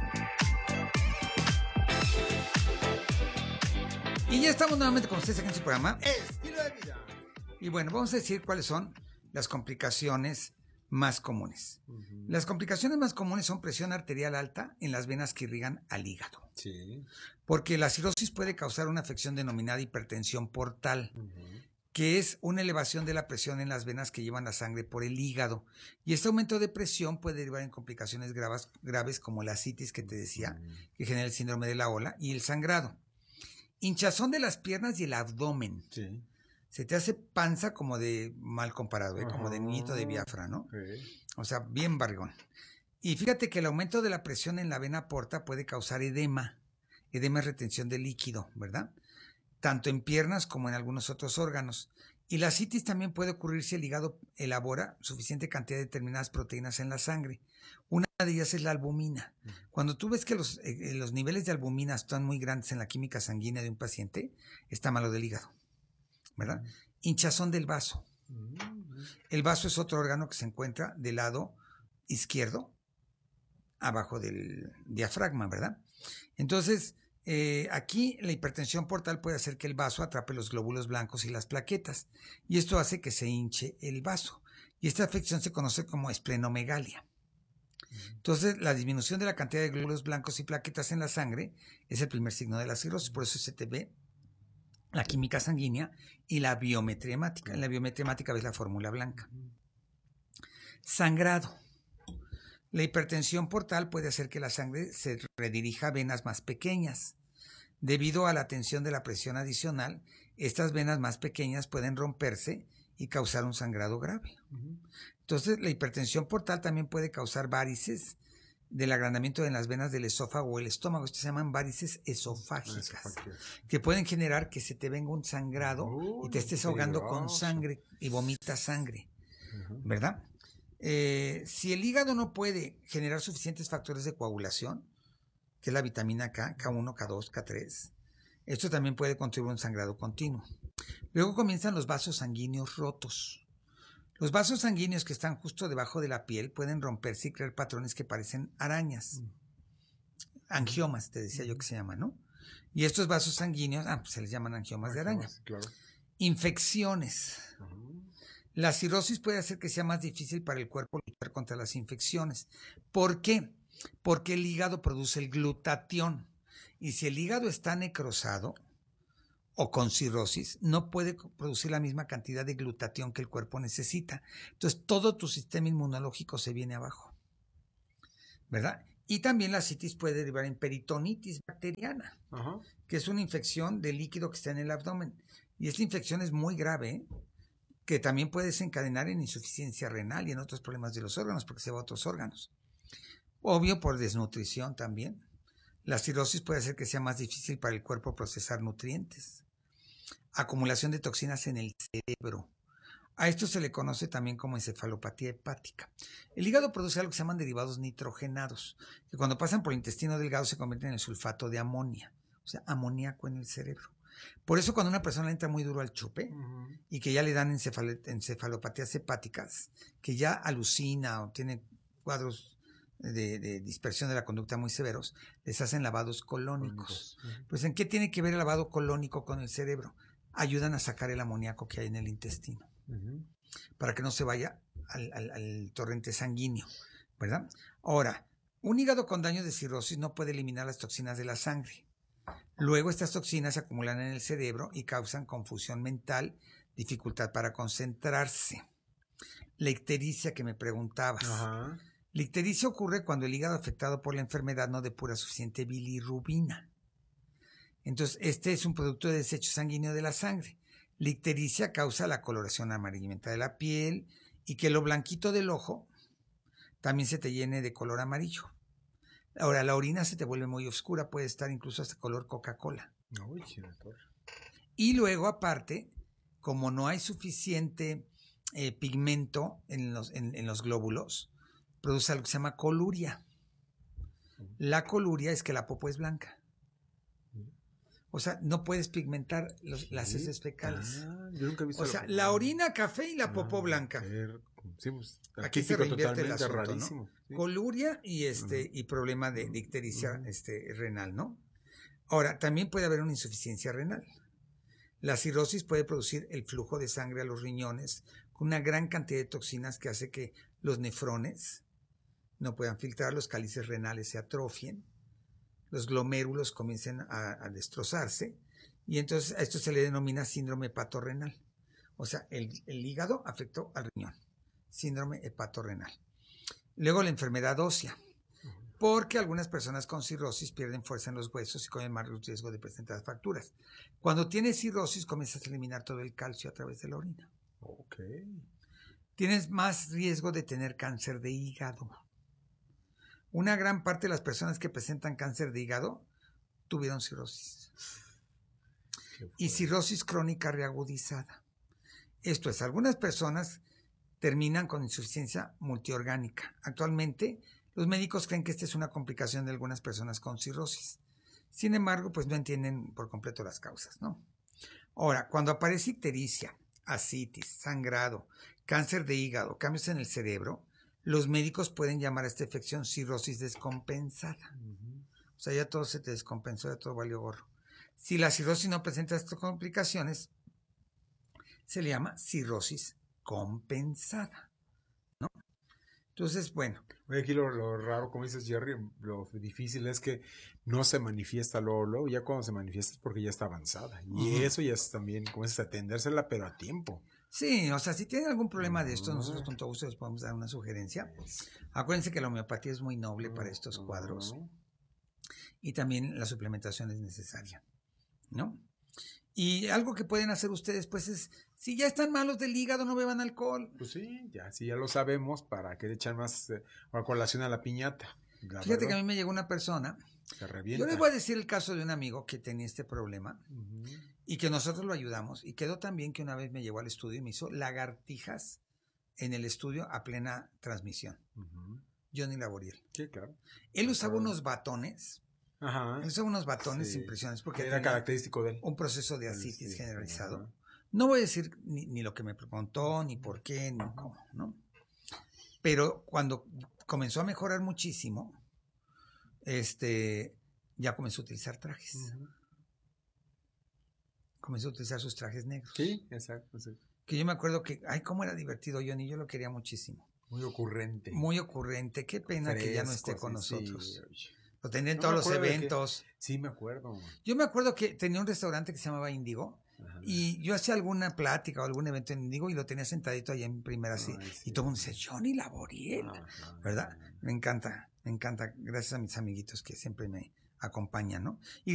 Y ya estamos nuevamente con ustedes aquí en su programa Estilo de Vida. Y bueno, vamos a decir cuáles son las complicaciones más comunes. Uh-huh. Las complicaciones más comunes son presión arterial alta en las venas que irrigan al hígado. Sí. Porque la cirrosis puede causar una afección denominada hipertensión portal. Uh-huh. Que es una elevación de la presión en las venas que llevan la sangre por el hígado. Y este aumento de presión puede derivar en complicaciones graves, graves como la ascitis que te decía, que genera el síndrome de la ola, y el sangrado. Hinchazón de las piernas y el abdomen. Sí. Se te hace panza como de, mal comparado, ¿eh? Como de niñito de Biafra, ¿no? Sí. O sea, bien barrigón. Y fíjate que el aumento de la presión en la vena porta puede causar edema. Edema es retención de líquido, ¿verdad? Tanto en piernas como en algunos otros órganos. Y la ascitis también puede ocurrir si el hígado elabora suficiente cantidad de determinadas proteínas en la sangre. Una de ellas es la albumina. Cuando tú ves que los, eh, los niveles de albumina están muy grandes en la química sanguínea de un paciente, está malo del hígado, ¿verdad? Hinchazón del vaso. El vaso es otro órgano que se encuentra del lado izquierdo, abajo del diafragma, ¿verdad? Entonces, Eh, aquí la hipertensión portal puede hacer que el vaso atrape los glóbulos blancos y las plaquetas, y esto hace que se hinche el vaso. Y esta afección se conoce como esplenomegalia. Entonces, la disminución de la cantidad de glóbulos blancos y plaquetas en la sangre es el primer signo de la cirrosis. Por eso se te ve la química sanguínea y la biometría hemática. En la biometría hemática ves la fórmula blanca. Sangrado. La hipertensión portal puede hacer que la sangre se redirija a venas más pequeñas. Debido a la tensión de la presión adicional, estas venas más pequeñas pueden romperse y causar un sangrado grave. Uh-huh. Entonces, la hipertensión portal también puede causar varices del agrandamiento en las venas del esófago o el estómago. Estas se llaman varices esofágicas, que pueden generar que se te venga un sangrado uh, y te estés ahogando peligroso. Con sangre y vomitas sangre, uh-huh. ¿verdad? Eh, si el hígado no puede generar suficientes factores de coagulación, que es la vitamina K, K uno, K dos, K tres, esto también puede contribuir a un sangrado continuo. Luego comienzan los vasos sanguíneos rotos. Los vasos sanguíneos que están justo debajo de la piel pueden romperse y crear patrones que parecen arañas. Mm. Angiomas, te decía mm. yo que se llaman, ¿no? Y estos vasos sanguíneos, ah, pues se les llaman angiomas, angiomas de araña. Claro. Infecciones. Uh-huh. La cirrosis puede hacer que sea más difícil para el cuerpo luchar contra las infecciones. ¿Por qué? Porque el hígado produce el glutatión. Y si el hígado está necrosado o con cirrosis, no puede producir la misma cantidad de glutatión que el cuerpo necesita. Entonces, todo tu sistema inmunológico se viene abajo, ¿verdad? Y también la citis puede derivar en peritonitis bacteriana, uh-huh. que es una infección del líquido que está en el abdomen. Y esta infección es muy grave, ¿eh? Que también puede desencadenar en insuficiencia renal y en otros problemas de los órganos, porque se va a otros órganos. Obvio, por desnutrición también. La cirrosis puede hacer que sea más difícil para el cuerpo procesar nutrientes. Acumulación de toxinas en el cerebro. A esto se le conoce también como encefalopatía hepática. El hígado produce algo que se llaman derivados nitrogenados, que cuando pasan por el intestino delgado se convierten en el sulfato de amonia, o sea, amoníaco en el cerebro. Por eso cuando una persona le entra muy duro al chupe uh-huh. y que ya le dan encefal- encefalopatías hepáticas, que ya alucina o tiene cuadros de, de dispersión de la conducta muy severos, les hacen lavados colónicos. Uh-huh. Pues ¿en qué tiene que ver el lavado colónico con el cerebro? Ayudan a sacar el amoníaco que hay en el intestino. Uh-huh. Para que no se vaya al, al, al torrente sanguíneo, ¿verdad? Ahora, un hígado con daño de cirrosis no puede eliminar las toxinas de la sangre. Luego estas toxinas se acumulan en el cerebro y causan confusión mental, dificultad para concentrarse. La ictericia que me preguntabas. Uh-huh. La ictericia ocurre cuando el hígado afectado por la enfermedad no depura suficiente bilirrubina. Entonces, este es un producto de desecho sanguíneo de la sangre. La ictericia causa la coloración amarillenta de la piel y que lo blanquito del ojo también se te llene de color amarillo. Ahora, la orina se te vuelve muy oscura, puede estar incluso hasta color Coca-Cola. Uy, y luego, aparte, como no hay suficiente eh, pigmento en los, en, en los glóbulos, produce algo que se llama coluria. La coluria es que la popo es blanca. O sea, no puedes pigmentar los, las ¿Sí? heces fecales. Ah, yo nunca he visto o sea, la, la orina café y la popó ah, blanca. Sí, pues, aquí se reinvierte el asunto, rarísimo. ¿no? Sí. Coluria y este uh-huh. y problema de, de ictericia uh-huh. este, renal, ¿no? Ahora, también puede haber una insuficiencia renal. La cirrosis puede producir el flujo de sangre a los riñones con una gran cantidad de toxinas que hace que los nefrones no puedan filtrar, los cálices renales se atrofien, los glomérulos comiencen a, a destrozarse y entonces a esto se le denomina síndrome hepatorrenal. O sea, el, el hígado afectó al riñón. Síndrome hepatorrenal. Luego la enfermedad ósea, porque algunas personas con cirrosis pierden fuerza en los huesos y corren más riesgo de presentar fracturas. Cuando tienes cirrosis comienzas a eliminar todo el calcio a través de la orina. Okay. Tienes más riesgo de tener cáncer de hígado. Una gran parte de las personas que presentan cáncer de hígado tuvieron cirrosis. Y cirrosis crónica reagudizada. Esto es, algunas personas terminan con insuficiencia multiorgánica. Actualmente, los médicos creen que esta es una complicación de algunas personas con cirrosis. Sin embargo, pues no entienden por completo las causas, ¿no? Ahora, cuando aparece ictericia, ascitis, sangrado, cáncer de hígado, cambios en el cerebro, los médicos pueden llamar a esta afección cirrosis descompensada. Uh-huh. O sea, ya todo se te descompensó, ya todo valió gorro. Si la cirrosis no presenta estas complicaciones, se le llama cirrosis compensada, ¿no? Entonces, bueno. Oye, aquí lo, lo raro, como dices, Jerry, lo difícil es que no se manifiesta luego, luego, ya cuando se manifiesta es porque ya está avanzada. Y uh-huh. eso ya es también, como es atendérsela, pero a tiempo. Sí, o sea, si tienen algún problema uh-huh. de esto, nosotros con todo gusto les podemos dar una sugerencia. Acuérdense que la homeopatía es muy noble uh-huh. para estos cuadros. Y también la suplementación es necesaria, ¿no? Y algo que pueden hacer ustedes, pues es, si ya están malos del hígado, no beban alcohol. Pues sí, ya, sí, ya lo sabemos, ¿para qué le echan más eh, colación a la piñata? La Fíjate verdad. que a mí me llegó una persona. Se revienta. Yo les voy a decir el caso de un amigo que tenía este problema uh-huh. y que nosotros lo ayudamos. Y quedó tan bien que una vez me llevó al estudio y me hizo lagartijas en el estudio a plena transmisión. Uh-huh. Johnny Laboriel. Sí, claro. Él usaba claro. unos batones. Ajá. Él usaba unos batones sí. impresionantes porque era característico de él. Un proceso de ascitis sí, generalizado. Ajá. No voy a decir ni, ni lo que me preguntó, ni por qué, ni cómo, ¿no? Pero cuando comenzó a mejorar muchísimo, este, ya comenzó a utilizar trajes. Uh-huh. Comenzó a utilizar sus trajes negros. Sí, exacto, exacto. Que yo me acuerdo que, ay, cómo era divertido Johnny, yo lo quería muchísimo. Muy ocurrente. Muy ocurrente, qué pena Fresco, que ya no esté con sí, nosotros. Sí. Lo tenía en no todos los eventos. Que, sí, me acuerdo. Yo me acuerdo que tenía un restaurante que se llamaba Índigo. Ajá. Y yo hacía alguna plática o algún evento en Índigo y lo tenía sentadito allá en primera así. Ay, sí. Y todo el mundo dice, Johnny Laboriel, Ajá. ¿verdad? Me encanta, me encanta. Gracias a mis amiguitos que siempre me acompañan, ¿no? Y